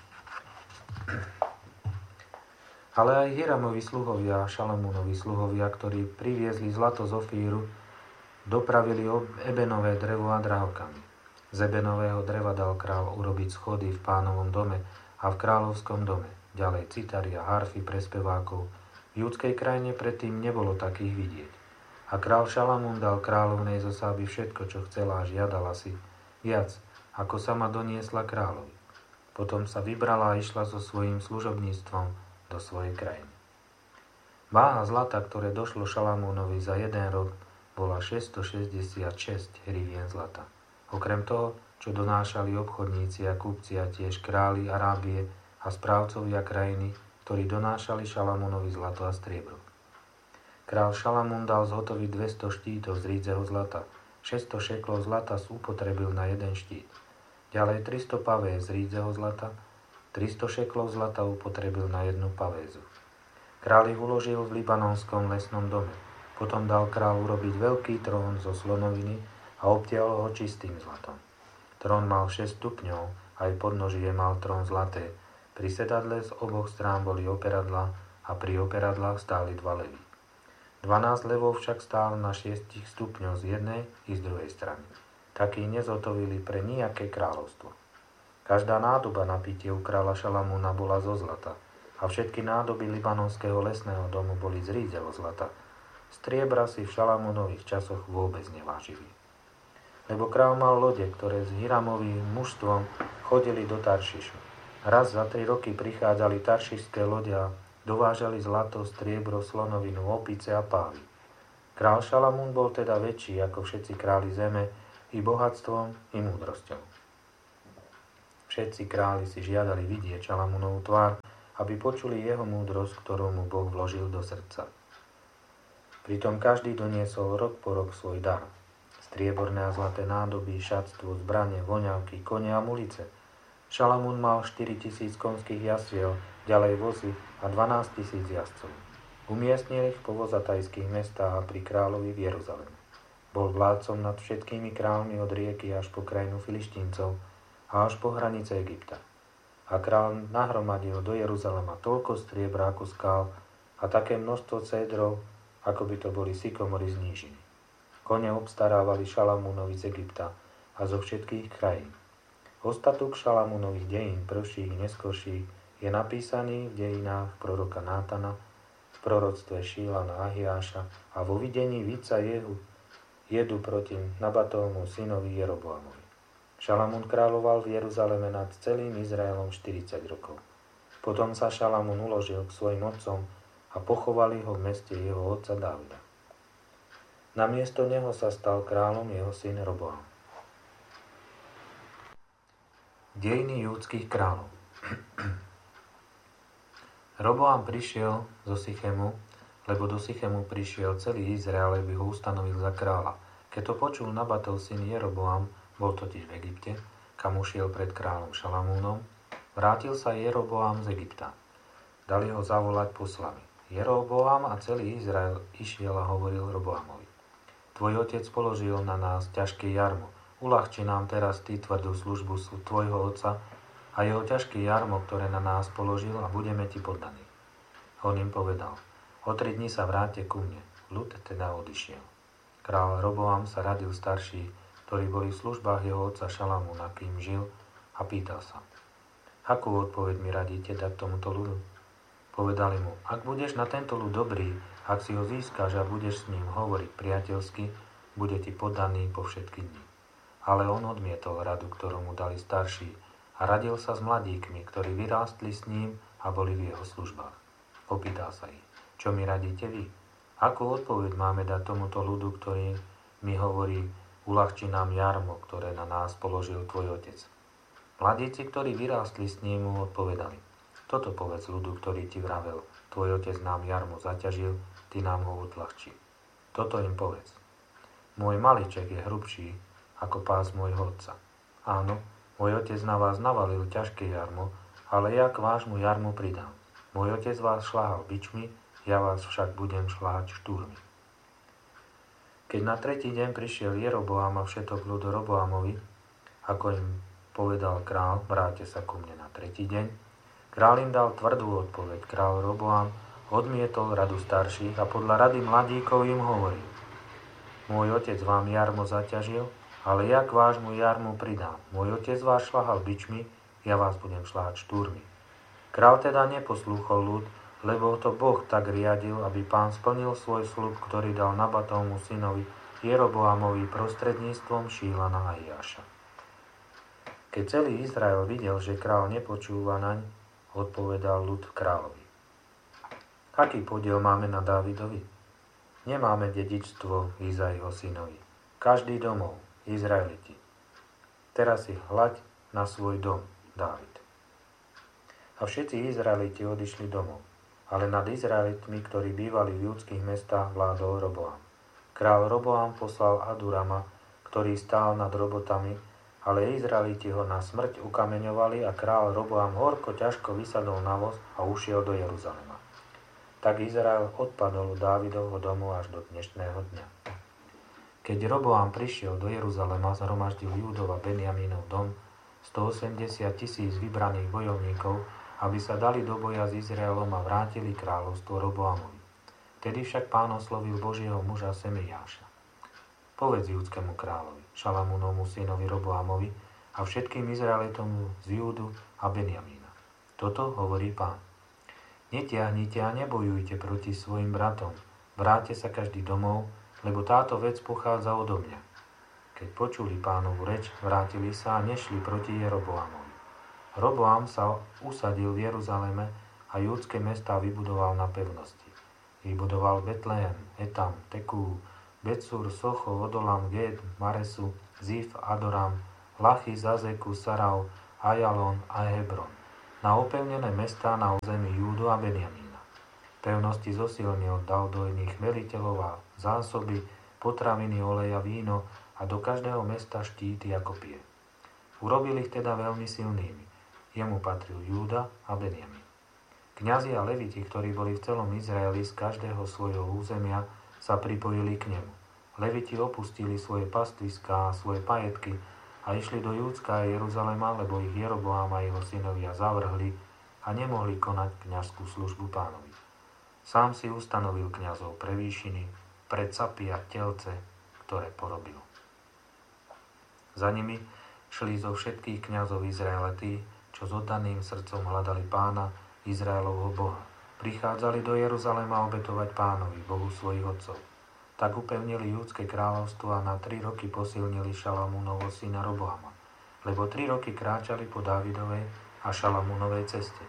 [SPEAKER 1] Ale aj Hiramovi sluhovia a Šalamúnovi sluhovia, ktorí priviezli zlato z Ofíru, dopravili ebenové drevo a drahokami. Z ebenového dreva dal kráľ urobiť schody v Pánovom dome a v kráľovskom dome. Ďalej citary a harfy pre spevákov. V judskej krajine predtým nebolo takých vidieť. A kráľ Šalamún dal kráľovnej zo Sáby všetko, čo chcela a žiadala si, viac, ako sama doniesla kráľovi. Potom sa vybrala a išla so svojím služobníctvom do svojej krajiny. Váha zlata, ktoré došlo Šalamúnovi za jeden rok, bola šesťstošesťdesiatšesť hrivien zlata. Okrem toho, čo donášali obchodníci a kupci a tiež králi Arábie a správcovia krajiny, ktorí donášali Šalamúnovi zlato a striebro. Král Šalamún dal zhotoviť dvesto štítov z rídzeho zlata. šesťsto šeklov zlata upotrebil na jeden štít. Ďalej tristo pavéz z rídzeho zlata. tristo šeklov zlata upotrebil na jednu pavézu. Král ich uložil v libanonskom lesnom dome. Potom dal král urobiť veľký trón zo slonoviny a obtiahol ho čistým zlatom. Trón mal šesť stupňov, aj podnožie mal trón zlaté. Pri sedadle z oboch strán boli operadlá a pri operadlách stáli dva levy. Dvanásť levov však stál na šiestich stupňoch z jednej i z druhej strany. Takí nezhotovili pre nijaké kráľovstvo. Každá nádoba na pitie u kráľa Šalamúna bola zo zlata a všetky nádoby libanonského lesného domu boli z rídzeho zlata. Striebra si v Šalamúnových časoch vôbec nevážili. Lebo kráľ mal lode, ktoré s Hiramovým mužstvom chodili do Taršišu. Raz za tri roky prichádzali taršišské lode a dovážali zlato, striebro, slonovinu, opice a pávy. Král Šalamún bol teda väčší ako všetci králi zeme, i bohatstvom, i múdrosťou. Všetci králi si žiadali vidieť Šalamúnovú tvár, aby počuli jeho múdrosť, ktorú mu Boh vložil do srdca. Pritom každý doniesol rok po rok svoj dar. Strieborné a zlaté nádoby, šatstvo, zbrane, voňavky, kone a mulice. Šalamún mal štyritisíc konských jazdiel, ďalej vozy a dvanásťtisíc jazdcov. Umiestnil ich po vozatajských mestách a pri kráľovi v Jeruzaleme. Bol vládcom nad všetkými kráľmi od rieky až po krajinu Filištíncov a až po hranice Egypta. A kráľ nahromadil do Jeruzalema toľko striebra ako skál a také množstvo cédrov, ako by to boli sykomory z nížiny. Kone obstarávali Šalamúnovi z Egypta a zo všetkých krajín. Ostatok Šalamúnových dejín, prvších i neskorších, je napísaný v dejinách proroka Nátana, v proroctve Šílana Ahiáša a vo videní víca Jehu jedu proti Nabatovmu synovi Jeroboamovi. Šalamún kráľoval v Jeruzaleme nad celým Izraelom štyridsať rokov. Potom sa Šalamún uložil k svojim otcom a pochovali ho v meste jeho otca Dávida. Namiesto neho sa stal kráľom jeho syn Roboam. Dejiny júdskych kráľov. Roboam prišiel zo Sychemu, lebo do Sychemu prišiel celý Izrael, aby ho ustanovil za kráľa. Keď to počul Nabatov syn Jeroboam, bol totiž v Egypte, kam ušiel pred kráľom Šalamúnom, vrátil sa Jeroboam z Egypta. Dali ho zavolať poslami. Jeroboam a celý Izrael išiel a hovoril Roboamovi: Tvoj otec položil na nás ťažké jarmo. Uľahči nám teraz ty tvrdú službu tvojho otca a jeho ťažké jarmo, ktoré na nás položil, a budeme ti poddaní. On im povedal: O tri dni sa vráte ku mne. Ľud teda odišiel. Král Roboam sa radil starší, ktorí boli v službách jeho otca Šalamúna, kým žil, a pýtal sa: Akú odpoveď mi radíte dať tomuto ľudu? Povedali mu: Ak budeš na tento ľud dobrý, ak si ho získaš a budeš s ním hovoriť priateľsky, bude ti poddaný po všetky dni. Ale on odmietol radu, ktorú mu dali starší, a radil sa s mladíkmi, ktorí vyrástli s ním a boli v jeho službách. Opýtal sa ich: Čo mi radíte vy? Akú odpoveď máme dať tomuto ľudu, ktorý mi hovorí: Uľahči nám jarmo, ktoré na nás položil tvoj otec? Mladíci, ktorí vyrástli s ním, mu odpovedali: Toto povedz ľudu, ktorý ti vravel: Tvoj otec nám jarmo zaťažil, ty nám ho odľahči. Toto im povedz: Môj maliček je hrubší ako pás môjho otca. Áno, môj otec na vás navalil ťažké jarmo, ale ja k vášmu jarmu pridám. Môj otec vás šľahal bičmi, ja vás však budem šľahať štúrmi. Keď na tretí deň prišiel Jeroboam a všetok ľud Roboamovi, ako im povedal král: Vráte sa ku mne na tretí deň, král im dal tvrdú odpoveď. Král Roboam odmietol radu starších a podľa rady mladíkov im hovoril: Môj otec vám jarmo zaťažil, ale ja k vášmu jarmu pridám. Môj otec vás šľahal bičmi, ja vás budem šľahať štúrmi. Král teda neposlúchol ľud, lebo to Boh tak riadil, aby Pán splnil svoj sľub, ktorý dal Nabatovmu synovi Jeroboamovi prostredníctvom Šílana Ahiáša. Keď celý Izrael videl, že král nepočúva naň, odpovedal ľud kráľovi: Aký podiel máme na Dávidovi? Nemáme dedičstvo Izaiho synovi. Každý domov, Izraeliti. Teraz si hľaď na svoj dom, Dávid. A všetci Izraeliti odišli domov, ale nad Izraelitmi, ktorí bývali v judských mestách, vládol Roboam. Král Roboam poslal Adurama, ktorý stál nad robotami, ale Izraeliti ho na smrť ukameňovali a král Roboam horko ťažko vysadol na voz a ušiel do Jeruzalema. Tak Izrael odpadol od Dávidovho domu až do dnešného dňa. Keď Roboam prišiel do Jeruzalema, zhromaždil Júdov a Benjamínov dom, stoosemdesiat tisíc vybraných bojovníkov, aby sa dali do boja s Izraelom a vrátili kráľovstvo Roboamovi. Vtedy však Pán oslovil Božieho muža Semeiáša: Povedz júdskému kráľovi, Šalamúnovmu synovi Roboamovi a všetkým Izraelitom z Júdu a Benjamína. Toto hovorí Pán: Netiahnite a nebojujte proti svojim bratom, vráťte sa každý domov, lebo táto vec pochádza odo mňa. Keď počuli Pánovu reč, vrátili sa a nešli proti Jeroboamovi. Roboam sa usadil v Jeruzaleme a júdske mestá vybudoval na pevnosti. Vybudoval Betlehem, Etam, Tekú, Betsur, Socho, Odolam, Ged, Maresu Zif, Adoram, Lachis, Azeku, Sarau, Ajalon a Hebron, na opevnené mestá na území Júdu a Benjamína. Pevnosti zosilnil, dal do iných veliteľov a zásoby, potraviny, oleja, víno a do každého mesta štíty a kopie. Urobil ich teda veľmi silnými. Jemu patril Júda a Benjamín. Kňazi a leviti, ktorí boli v celom Izraeli z každého svojho územia, sa pripojili k nemu. Leviti opustili svoje pastviská a svoje pajetky a išli do Júdska a Jeruzalema, lebo ich Jeroboám a jeho synovia zavrhli a nemohli konať kňazskú službu Pánovi. Sám si ustanovil kňazov pre výšiny, pre capy a telce, ktoré porobil. Za nimi šli zo všetkých kňazov Izraela tí, čo s oddaným srdcom hľadali Pána, Izraelovho Boha. Prichádzali do Jeruzalema obetovať Pánovi, Bohu svojich otcov. Tak upevnili Júdske kráľovstvo a na tri roky posilnili Šalamúnovho syna Roboama, lebo tri roky kráčali po Dávidovej a Šalamúnovej ceste.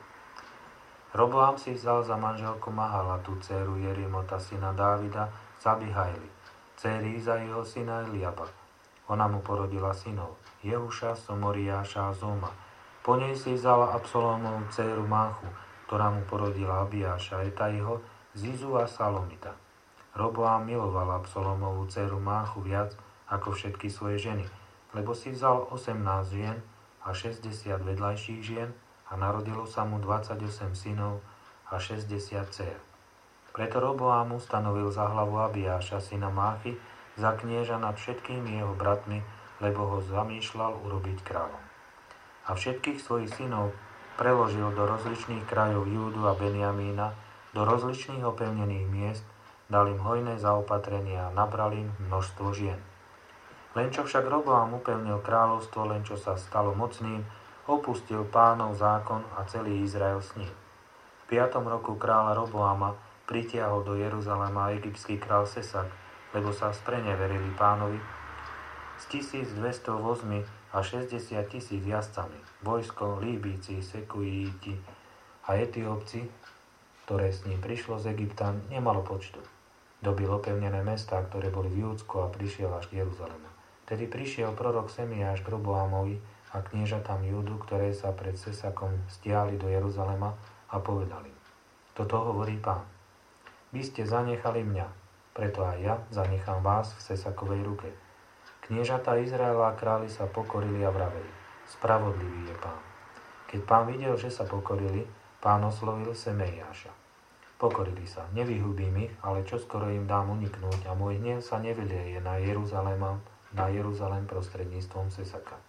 [SPEAKER 1] Roboam si vzal za manželku Mahalatu, dcéru Jerimota, syna Dávida, z Abihajly, dcéry Izaiho syna Eliaba. Ona mu porodila synov, Jehuša, Somoriáša a Zoma. Po nej si vzala Absalómovú dcéru Máchu, ktorá mu porodila Abiáša, Etajho, Zizu a Salomita. Roboám miloval Absalómovú dcéru Máchu viac ako všetky svoje ženy, lebo si vzal osemnásť žien a šesťdesiat vedľajších žien a narodilo sa mu dvadsaťosem synov a šesťdesiat dcér. Preto Roboám ustanovil za hlavu Abiáša, syna Máchy, za knieža nad všetkými jeho bratmi, lebo ho zamýšľal urobiť kráľom. A všetkých svojich synov preložil do rozličných krajov Júdu a Benjamína, do rozličných opevnených miest, dal im hojné zaopatrenia a nabral im množstvo žien. Len čo však Roboám upevnil kráľovstvo, len čo sa stalo mocným, opustil Pánov zákon a celý Izrael s ním. V piatom roku kráľa Roboáma pritiahol do Jeruzalema egyptský král Sesak, lebo sa spreneverili Pánovi s tisícdvesto vozmi a šesťdesiat tisíc jazdcami, vojsko, Líbíci, Sekujíti a Etiópci, ktoré s ním prišlo z Egypta, nemalo počtu. Dobil opevnené mestá, ktoré boli v Júdsku a prišiel až k Jeruzalemu. Tedy prišiel prorok Semiáš k Roboámovi a kniežatám Júdu, ktoré sa pred Sesakom stiahli do Jeruzalema a povedali: Toto hovorí Pán. Vy ste zanechali mňa, preto aj ja zanechám vás v Sesakovej ruke. Kniežatá Izraela a králi sa pokorili a vraveli: Spravodlivý je Pán. Keď Pán videl, že sa pokorili, Pán oslovil Semeiáša. Pokorili sa, nevyhubím ich, ale čoskoro im dám uniknúť a môj hnev sa nevylieje na Jeruzalém, na Jeruzalém prostredníctvom Sesaka.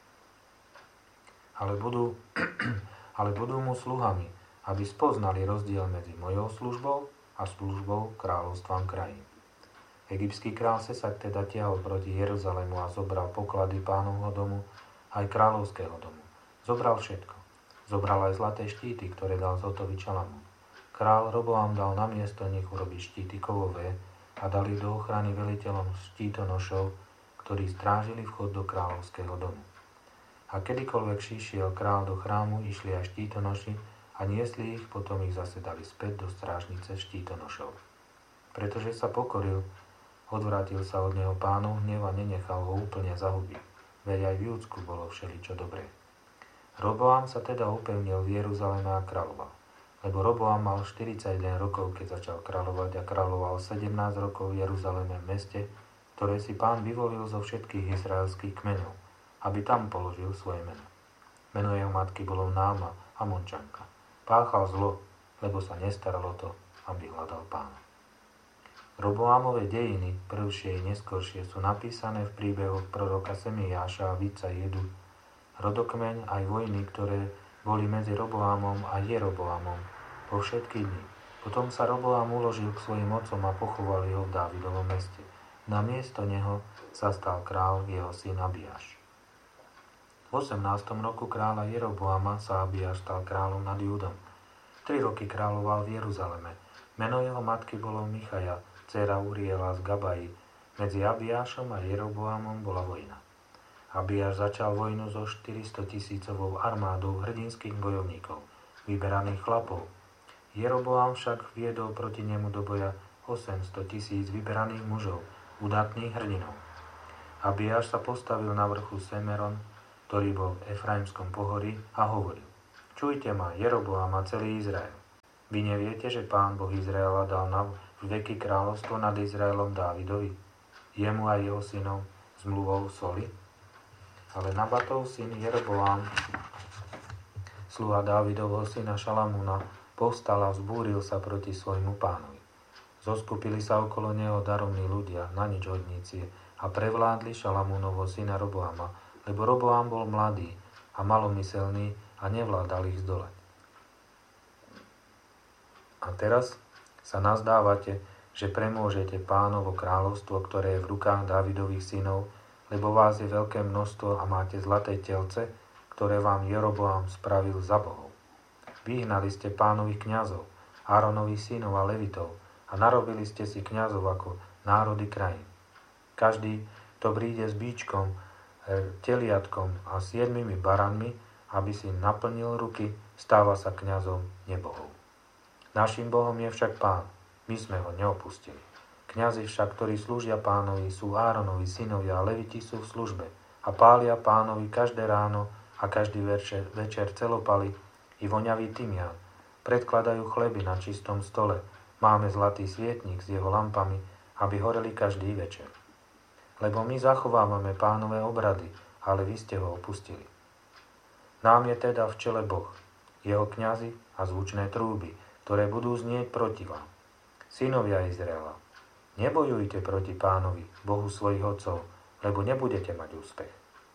[SPEAKER 1] Ale budú, ale budú mu sluhami, aby spoznali rozdiel medzi mojou službou a službou kráľovstvám krajín. Egyptský král Sesak teda tiahol proti Jeruzalému a zobral poklady Pánovho domu aj kráľovského domu. Zobral všetko. Zobral aj zlaté štíty, ktoré dal zhotoviť Šalamún. Král Roboám dal namiesto nich urobiť štíty kovové a dali do ochrany veliteľom štítonošov, ktorí strážili vchod do kráľovského domu. A kedykoľvek šišiel král do chrámu, išli aj štítonoši a niesli ich, potom ich zase dali späť do strážnice štítonošov. Pretože sa pokoril, odvrátil sa od neho Pánov hnev a nenechal ho úplne zahubiť. Veď aj v Júdsku bolo všeličo dobré. Roboám sa teda upevnil v Jeruzaleme a kráľoval. Lebo Roboám mal štyridsaťjeden rokov, keď začal kráľovať a kráľoval sedemnásť rokov v Jeruzaleme, meste, ktoré si Pán vyvolil zo všetkých izraelských kmeňov, aby tam položil svoje meno. Meno jeho matky bolo Náma, Amončanka. Páchal zlo, lebo sa nestaral o to, aby hľadal Pána. Roboámove dejiny, prvšie i neskoršie, sú napísané v príbehoch proroka Semiáša a vidca Jedu, rodokmeň aj vojny, ktoré boli medzi Roboámom a Jeroboámom po všetky dni. Potom sa Roboám uložil k svojim otcom a pochoval ho v Dávidovom meste. Na miesto neho sa stal král jeho syn Abiáš. V osemnástom roku kráľa Jeroboáma sa Abiáš stal kráľom nad Júdom. Tri roky kráľoval v Jeruzaleme. Meno jeho matky bolo Michaja, dcéra Uriela z Gabaji. Medzi Abiášom a Jeroboámom bola vojna. Abiáš začal vojnu so štyristotisícovou armádou hrdinských bojovníkov, vyberaných chlapov. Jeroboám však viedol proti nemu do boja osemsto tisíc vyberaných mužov, udatných hrdinov. Abiáš sa postavil na vrchu Semeron, ktorý bol v Efraimskom pohorí, a hovoril: Čujte ma, Jeroboam a celý Izrael. Vy neviete, že Pán Boh Izraela dal na veky kráľovstvo nad Izraelom Dávidovi, jemu a jeho synom zmluvou soli? Ale Nabatov syn Jeroboam, sluha Dávidovho syna Šalamúna, povstal a vzbúril sa proti svojmu pánovi. Zoskupili sa okolo neho darovní ľudia, na nič hodníci, a prevládli Šalamúnovho syna Roboama, lebo Roboam bol mladý a malomyselný a nevládal ich zdolať. A teraz sa nazdávate, že premôžete Pánovo kráľovstvo, ktoré je v rukách Dávidových synov, lebo vás je veľké množstvo a máte zlaté telce, ktoré vám Jeroboam spravil za bohov. Vyhnali ste Pánových kňazov, Áronových synov a Levitov a narobili ste si kňazov ako národy krajín. Každý, kto príde s bíčkom, teliatkom a siedmimi baranmi, aby si naplnil ruky, stáva sa kňazom nebohov. Naším Bohom je však Pán, my sme ho neopustili. Kňazi však, ktorí slúžia Pánovi, sú Áronovi synovia a Leviti sú v službe a pália Pánovi každé ráno a každý večer, večer celopaly i voňavý tymián. Predkladajú chleby na čistom stole. Máme zlatý svietnik s jeho lampami, aby horeli každý večer. Lebo my zachovávame Pánové obrady, ale vy ste ho opustili. Nám je teda v čele Boh, jeho kňazi a zvučné trúby, ktoré budú znieť proti vám. Synovia Izraela, nebojujte proti Pánovi, Bohu svojich otcov, lebo nebudete mať úspech.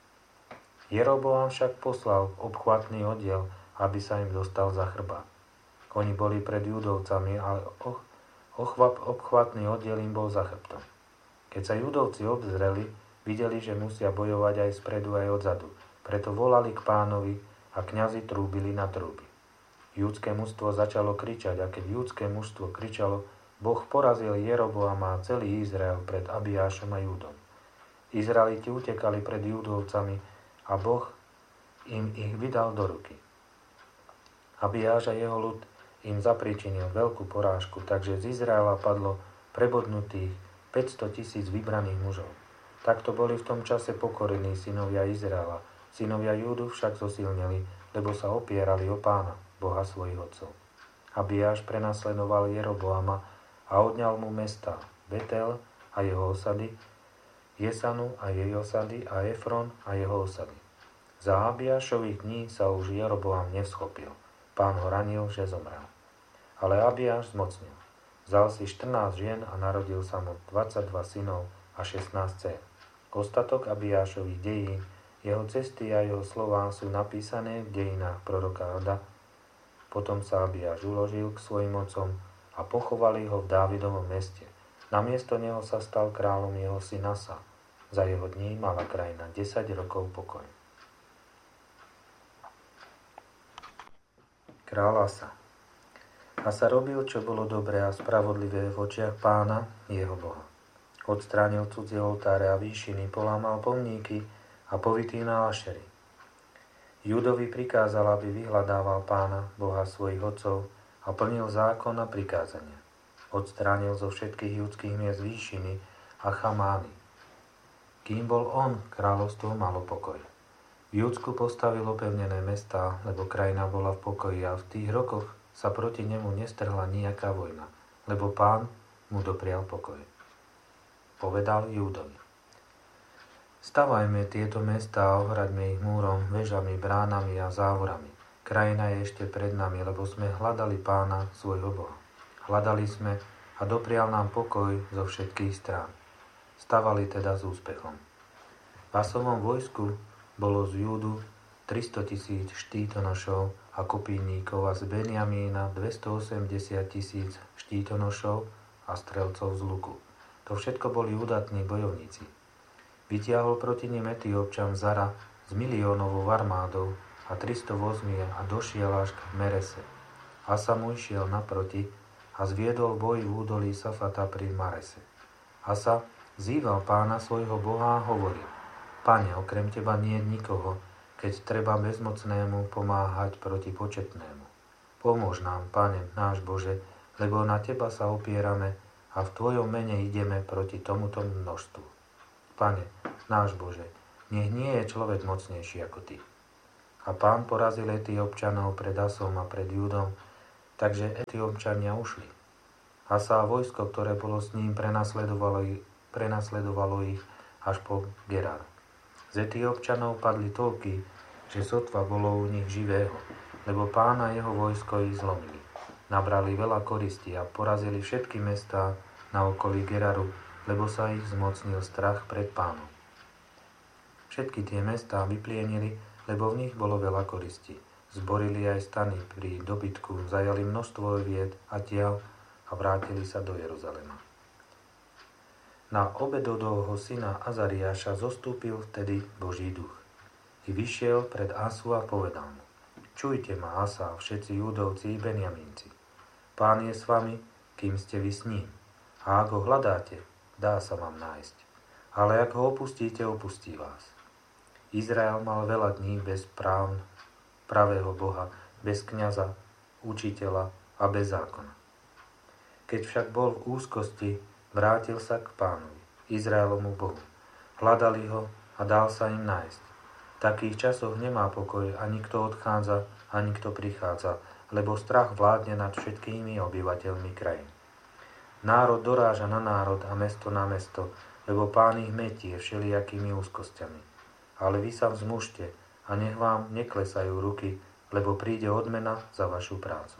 [SPEAKER 1] Jeroboam však poslal obchvatný oddiel, aby sa im dostal za chrbát. Oni boli pred Judovcami, ale ochvap, obchvatný oddiel im bol za chrbtom. Keď sa Judovci obzreli, videli, že musia bojovať aj spredu, aj odzadu. Preto volali k Pánovi a kňazi trúbili na trúby. Júdske mužstvo začalo kričať a keď júdske mužstvo kričalo, Boh porazil Jeroboama a celý Izrael pred Abiášom a Júdom. Izraeliti utekali pred Júdovcami a Boh im ich vydal do ruky. Abiáš a jeho ľud im zapričinil veľkú porážku, takže z Izraela padlo prebodnutých päťsto tisíc vybraných mužov. Takto boli v tom čase pokorení synovia Izraela. Synovia Júdu však zosilneli, lebo sa opierali o Pána, Boha svojich otcov. Abiáš prenasledoval Jeroboama a odňal mu mesta Betel a jeho osady, Jesanu a jej osady a Efron a jeho osady. Za Abiášových dní sa už Jeroboam nevschopil. Pán ho ranil, že zomrel. Ale Abiáš zmocnil. Vzal si štrnásť žien a narodil sa mu dvadsaťdva synov a šestnásť dcér. Ostatok Abiášových dejín, jeho cesty a jeho slová sú napísané v dejinách proroka Ada. Potom sa Abiáš uložil k svojim otcom a pochovali ho v Dávidovom meste. Namiesto neho sa stal kráľom jeho syn Asa. Za jeho dní mala krajina desať rokov pokoj. Kráľ Asa. Asa robil, čo bolo dobré a spravodlivé v očiach Pána, jeho Boha. Odstránil cudzie oltáre a výšiny, polámal pomníky a povytínal ašery. Júdovi prikázal, aby vyhľadával Pána, Boha svojich otcov, a plnil zákon a prikázania. Odstránil zo všetkých judských miest výšiny a chamány. Kým bol on, kráľovstvo malo pokoj. V Judsku postavil opevnené mestá, lebo krajina bola v pokoji a v tých rokoch sa proti nemu nestrhla nejaká vojna, lebo Pán mu doprial pokoj. Povedal Júdovi: Stavajme tieto mestá a ohraďme ich múrom, vežami, bránami a závorami. Krajina je ešte pred nami, lebo sme hľadali Pána, svojho Boha. Hľadali sme a doprial nám pokoj zo všetkých strán. Stavali teda s úspechom. V Asovom vojsku bolo z Júdu tristo tisíc štítonošov a kopíníkov a z Benjamína dvestoosemdesiat tisíc štítonošov a strelcov z luku. To všetko boli udatní bojovníci. Vytiahol proti nim Etiópčan Zara s miliónovou armádou a tristo vozmier a došiel až k Merese. Asa mu išiel naproti a zviedol boj v údolí Safata pri Marese. Asa zýval Pána svojho Boha a hovoril: Pane, okrem teba nie je nikoho, keď treba bezmocnému pomáhať proti početnému. Pomôž nám, Pane, náš Bože, lebo na teba sa opierame a v tvojom mene ideme proti tomuto množstvu. Pane, náš Bože, nech nie je človek mocnejší ako Ty. A Pán porazil Etiópčanov pred Asom a pred Júdom, takže Etiópčania ušli. Asa a vojsko, ktoré bolo s ním, prenasledovalo ich, prenasledovalo ich až po Gerar. Z Etiópčanov padli toľky, že sotva bolo u nich živého, lebo Pán a jeho vojsko ich zlomili. Nabrali veľa koristi a porazili všetky mestá na okolí Geraru, lebo sa ich zmocnil strach pred Pánom. Všetky tie mestá vyplienili, lebo v nich bolo veľa koristi. Zborili aj stany pri dobytku, zajali množstvo ovied a tiaľ a vrátili sa do Jeruzalema. Na Obedodovho syna Azariáša zostúpil vtedy Boží duch. I vyšiel pred Asu a povedal mu: Čujte ma, Asa, všetci Júdovci i Benjamínci. Pán je s vami, kým ste vy s ním. A ak ho hľadáte, dá sa vám nájsť. Ale ak ho opustíte, opustí vás. Izrael mal veľa dní bez práv, pravého Boha, bez kňaza, učiteľa a bez zákona. Keď však bol v úzkosti, vrátil sa k Pánovi, Izraelomu Bohu. Hľadali ho a dal sa im nájsť. V takých časoch nemá pokoj, ani kto odchádza, ani kto prichádza, lebo strach vládne nad všetkými obyvateľmi krajín. Národ doráža na národ a mesto na mesto, lebo Pán ich metie všelijakými úzkosťami. Ale vy sa vzmužte a nech vám neklesajú ruky, lebo príde odmena za vašu prácu.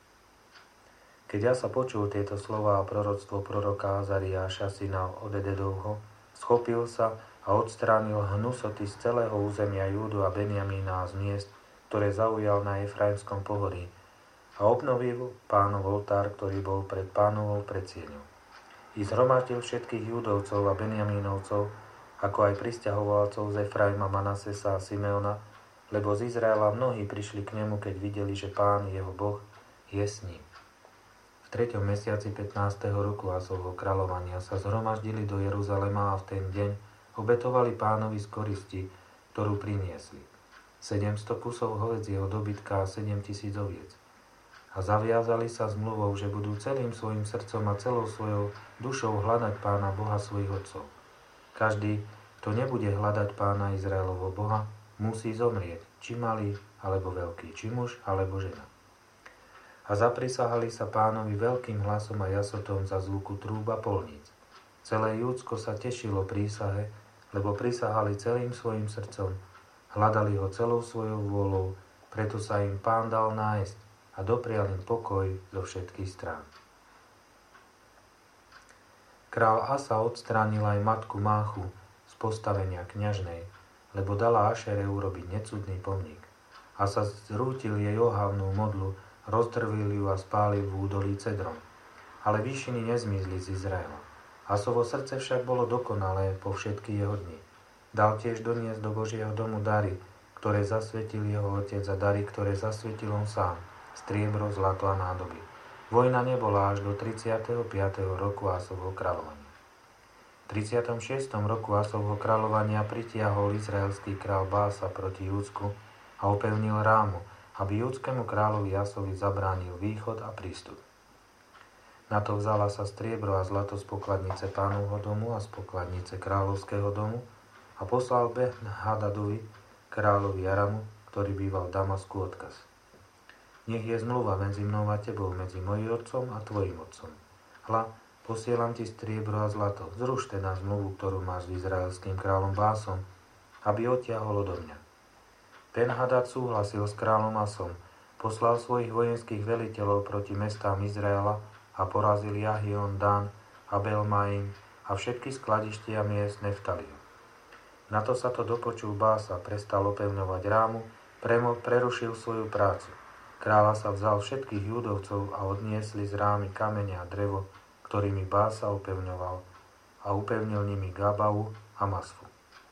[SPEAKER 1] Keď ja sa počul tieto slová a proroctvo proroka Azariáša, syna Obededovho, schopil sa a odstránil hnusoty z celého územia Júdu a Benjamína a z miest, ktoré zaujal na Efraimskom pohorí, a obnovil Pánov oltár, ktorý bol pred Pánovou predsieňou. I zhromaždil všetkých Júdovcov a Benjamínovcov, ako aj prisťahovalcov z Efraima, Manasesa a Simeona, lebo z Izraela mnohí prišli k nemu, keď videli, že Pán, jeho Boh, je s ním. V treťom mesiaci pätnásteho roku Asovho kráľovania sa zhromaždili do Jeruzalema a v ten deň obetovali Pánovi z koristi, ktorú priniesli. sedemsto kusov hovädzieho dobytka a sedem tisíc oviec. A zaviazali sa zmluvou, že budú celým svojim srdcom a celou svojou dušou hľadať Pána Boha svojich otcov. Každý, kto nebude hľadať Pána Izraelovho Boha, musí zomrieť, či malý alebo veľký, či muž alebo žena. A zaprisahali sa Pánovi veľkým hlasom a jasotom za zvuku trúb a polníc. Celé Júdsko sa tešilo prísahe, lebo prisahali celým svojim srdcom, hľadali ho celou svojou vôľou, preto sa im Pán dal nájsť a doprial im pokoj zo všetkých strán. Král Asa odstránil aj matku Máchu z postavenia kňažnej, lebo dala Ašere urobiť necudný pomník. Asa zrútil jej ohávnu modlu, rozdrvil ju a spálil v údolí Cedrom. Ale výšiny nezmizli z Izraela. Asovo srdce však bolo dokonalé po všetky jeho dni. Dal tiež doniesť do Božieho domu dary, ktoré zasvetil jeho otec, a dary, ktoré zasvetil on sám, striebro, zlato a nádoby. Vojna nebola až do tridsiateho piateho roku Asovho kráľovania. V tridsiatom šiestom roku Asovho kráľovania pritiahol izraelský král Bása proti Júdsku a opevnil Rámu, aby júdskému kráľovi Asovi zabránil východ a prístup. Na to vzala sa striebro a zlato z pokladnice Pánovho domu a z pokladnice kráľovského domu a poslal Ben-Hadadovi, kráľovi Aramu, ktorý býval v Damasku, odkaz. Nech je zmluva medzi mnou a tebou, medzi mojím otcom a tvojim otcom. Hľa, posielam ti striebro a zlato. Zruš teda zmluvu, ktorú máš s izraelským kráľom Básom, aby odtiahol odo mňa. Ben-Hadad súhlasil s kráľom Asom, poslal svojich vojenských veliteľov proti mestám Izraela a porazil Jahion, Dan, Abel-Maim a všetky skladištia miest Neftaliho. Na to sa to dopočul Bása, prestal opevňovať Rámu, premo, prerušil svoju prácu. Kráľa sa vzal všetkých Júdovcov a odniesli z Rámy kamene a drevo, ktorými Bása upevňoval, a upevnil nimi Gabavu a Masfu.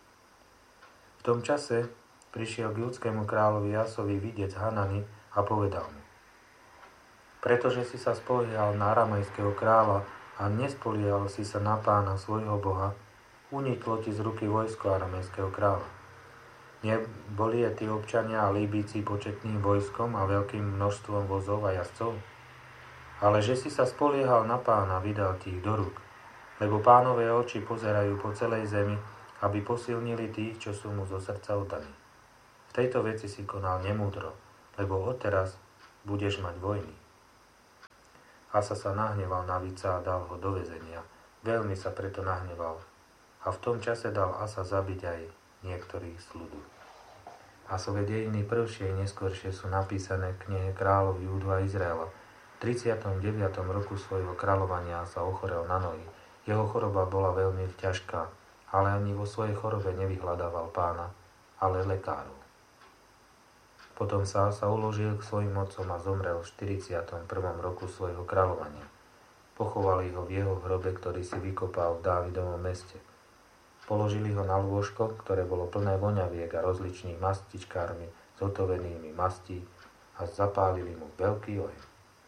[SPEAKER 1] V tom čase prišiel k júdskému kráľovi Asovi videc Hanani a povedal mu: Pretože si sa spoliehal na aramejského kráľa a nespoliehal si sa na Pána svojho Boha, uniklo ti z ruky vojsko aramejského kráľa. Neboli Etiópčania a Líbíci početným vojskom a veľkým množstvom vozov a jazdcov? Ale že si sa spoliehal na Pána, vydal ti ich do rúk, lebo Pánové oči pozerajú po celej zemi, aby posilnili tých, čo sú mu zo srdca oddaní. V tejto veci si konal nemúdro, lebo odteraz budeš mať vojny. Asa sa nahneval na Vica a dal ho do väzenia. Veľmi sa preto nahneval. A v tom čase dal Asa zabiť aj niektorých z ľudu. Asove dejiny prvšie i neskôršie sú napísané v knihe kráľov Júdu a Izraela. V tridsiatom deviatom roku svojho kráľovania sa ochorel na nohy. Jeho choroba bola veľmi ťažká, ale ani vo svojej chorobe nevyhľadával pána, ale lekárov. Potom sa Asa uložil k svojim otcom a zomrel v štyridsiatom prvom roku svojho kráľovania. Pochovali ho v jeho hrobe, ktorý si vykopal v Dávidovom meste. Položili ho na lôžko, ktoré bolo plné voňaviek a rozličných mastičkármi zotovenými mastí a zapálili mu veľký oheň.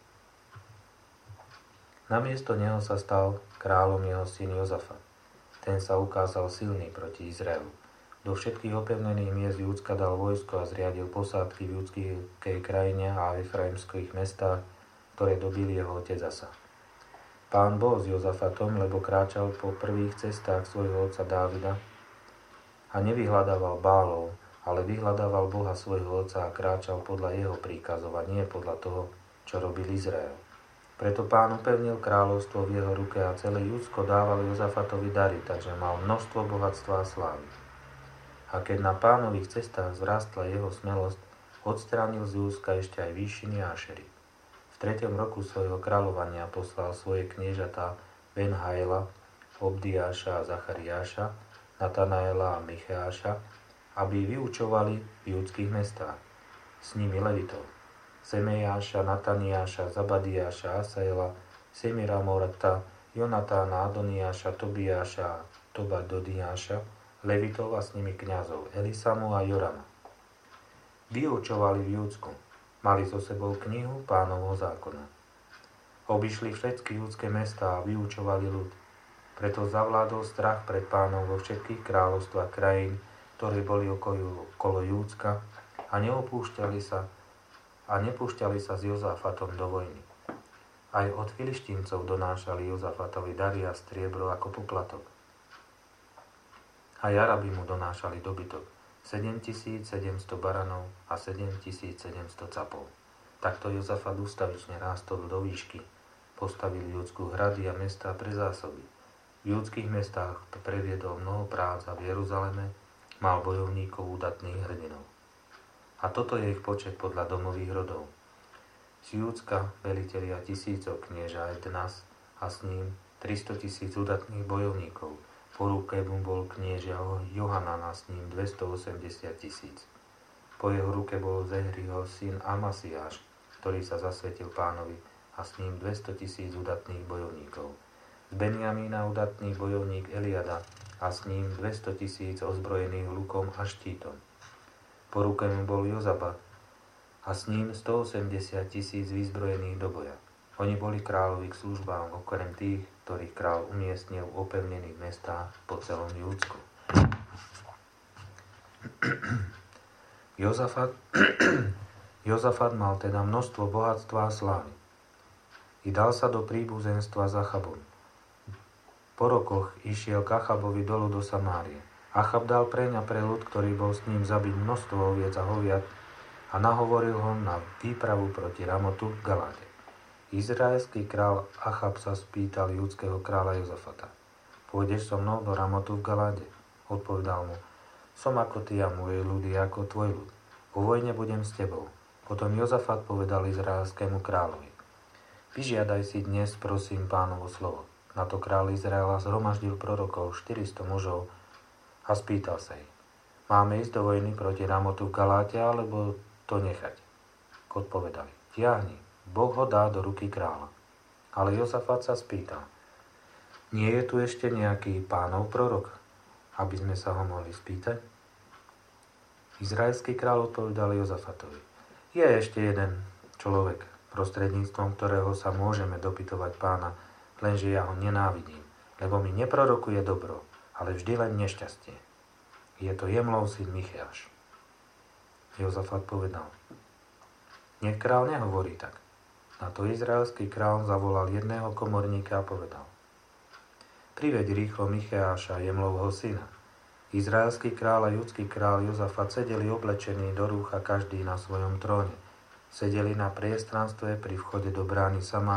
[SPEAKER 1] Namiesto neho sa stal kráľom jeho syn Jozafat. Ten sa ukázal silný proti Izraelu. Do všetkých opevnených miest Júdska dal vojsko a zriadil posádky v judskej krajine a efraimských mestách, ktoré dobil jeho otec Asa. Pán bol s Jozafatom, lebo kráčal po prvých cestách svojho otca Dávida a nevyhľadával Bálov, ale vyhľadával Boha svojho otca a kráčal podľa jeho príkazov a nie podľa toho, čo robil Izrael. Preto Pán upevnil kráľovstvo v jeho ruke a celé Judsko dával Jozafatovi dary, takže mal množstvo bohatstva a slávy. A keď na Pánových cestách zrástla jeho smelosť, odstránil z Júdska ešte aj výšiny a Ašery. V tretiom roku svojho kráľovania poslal svoje kniežatá Benhaela, Obdiáša a Zachariáša, Natanaela a Micheáša, aby vyučovali v judských mestách. S nimi Levitov, Semejáša, Nataniáša, Zabadiáša, Asaela, Semira Morata, Jonatána, Adoniáša, Tobiáša, Tobadodiáša, Levitov a s nimi kňazov Elisamu a Jorama. Vyučovali v Júdsku. Mali so sebou knihu Pánovho zákona. Obišli všetky judské mestá a vyučovali ľud. Preto zavládol strach pred Pánom vo všetkých kráľovstvách krajín, ktoré boli okolo, okolo Júdska a neopúšťali sa a nepúšťali sa s Jozafatom do vojny. Aj od Filištíncov donášali Jozafatovi dary a striebro ako poplatok. Aj Arabi mu donášali dobytok, sedemtisícsedemsto baranov a sedemtisícsedemsto capov. Takto Jozafat ustavične rástol do výšky. Postavil Júdsku hrady a mestá pre zásoby. V judských mestách previedol mnoho prác a v Jeruzaleme mal bojovníkov údatných hrdinov. A toto je ich počet podľa domových rodov. Z Júdska velitelia tisícov knieža Ednas a s ním tristotisíc údatných bojovníkov. Po ruke mu bol knieža Johanan a s ním dvestoosemdesiat tisíc. Po jeho ruke bol Zehriho syn Amasiáš, ktorý sa zasvetil Pánovi, a s ním dvestotisíc údatných bojovníkov. Z Benjamína údatný bojovník Eliada a s ním dvestotisíc ozbrojených lukom a štítom. Po ruke mu bol Jozabat a s ním stoosemdesiat tisíc vyzbrojených do boja. Oni boli kráľovi k službám, okrem tých, ktorých kráľ umiestnil v opevnených mestách po celom Júdsku. Jozafat, Jozafat mal teda množstvo bohatstva a slávy. I dal sa do príbuzenstva s Achabom. Po rokoch išiel k Achabovi dolu do Samárie. Achab dal preň a pre ľud, ktorý bol s ním, zabiť množstvo oviec a hoviat a nahovoril ho na výpravu proti Ramotu v Galáde. Izraelský král Achab sa spýtal judského kráľa Jozafata. Pôjdeš so mnou do Ramotu v Galáde? Odpovedal mu, som ako ty a moje ľudy ako tvoj ľud. Po vojne budem s tebou. Potom Jozafat povedal izraelskému kráľovi, vyžiadaj si dnes, prosím, Pánovo slovo. Na to kráľ Izraela zhromaždil prorokov štyristo mužov a spýtal sa ich, máme ísť do vojny proti Ramotu v Galáte, alebo to nechať? Odpovedali, tiahni, Boh ho dá do ruky kráľa. Ale Jozafat sa spýtal, nie je tu ešte nejaký Pánov prorok, aby sme sa ho mohli spýtať? Izraelský kráľ odpovedal Jozafatovi, je ešte jeden človek, prostredníctvom ktorého sa môžeme dopytovať Pána, lenže ja ho nenávidím, lebo mi neprorokuje dobro, ale vždy len nešťastie. Je to Jemlov syn Micheáš. Jozafat povedal, nech král nehovorí tak. Na to izraelský král zavolal jedného komorníka a povedal, priveď rýchlo Micheáša, Jemlovho syna. Izraelský kráľ a judský kráľ Jozafat sedeli oblečení do rúcha každý na svojom tróne. Sedeli na priestranstve pri vchode do brány Samárie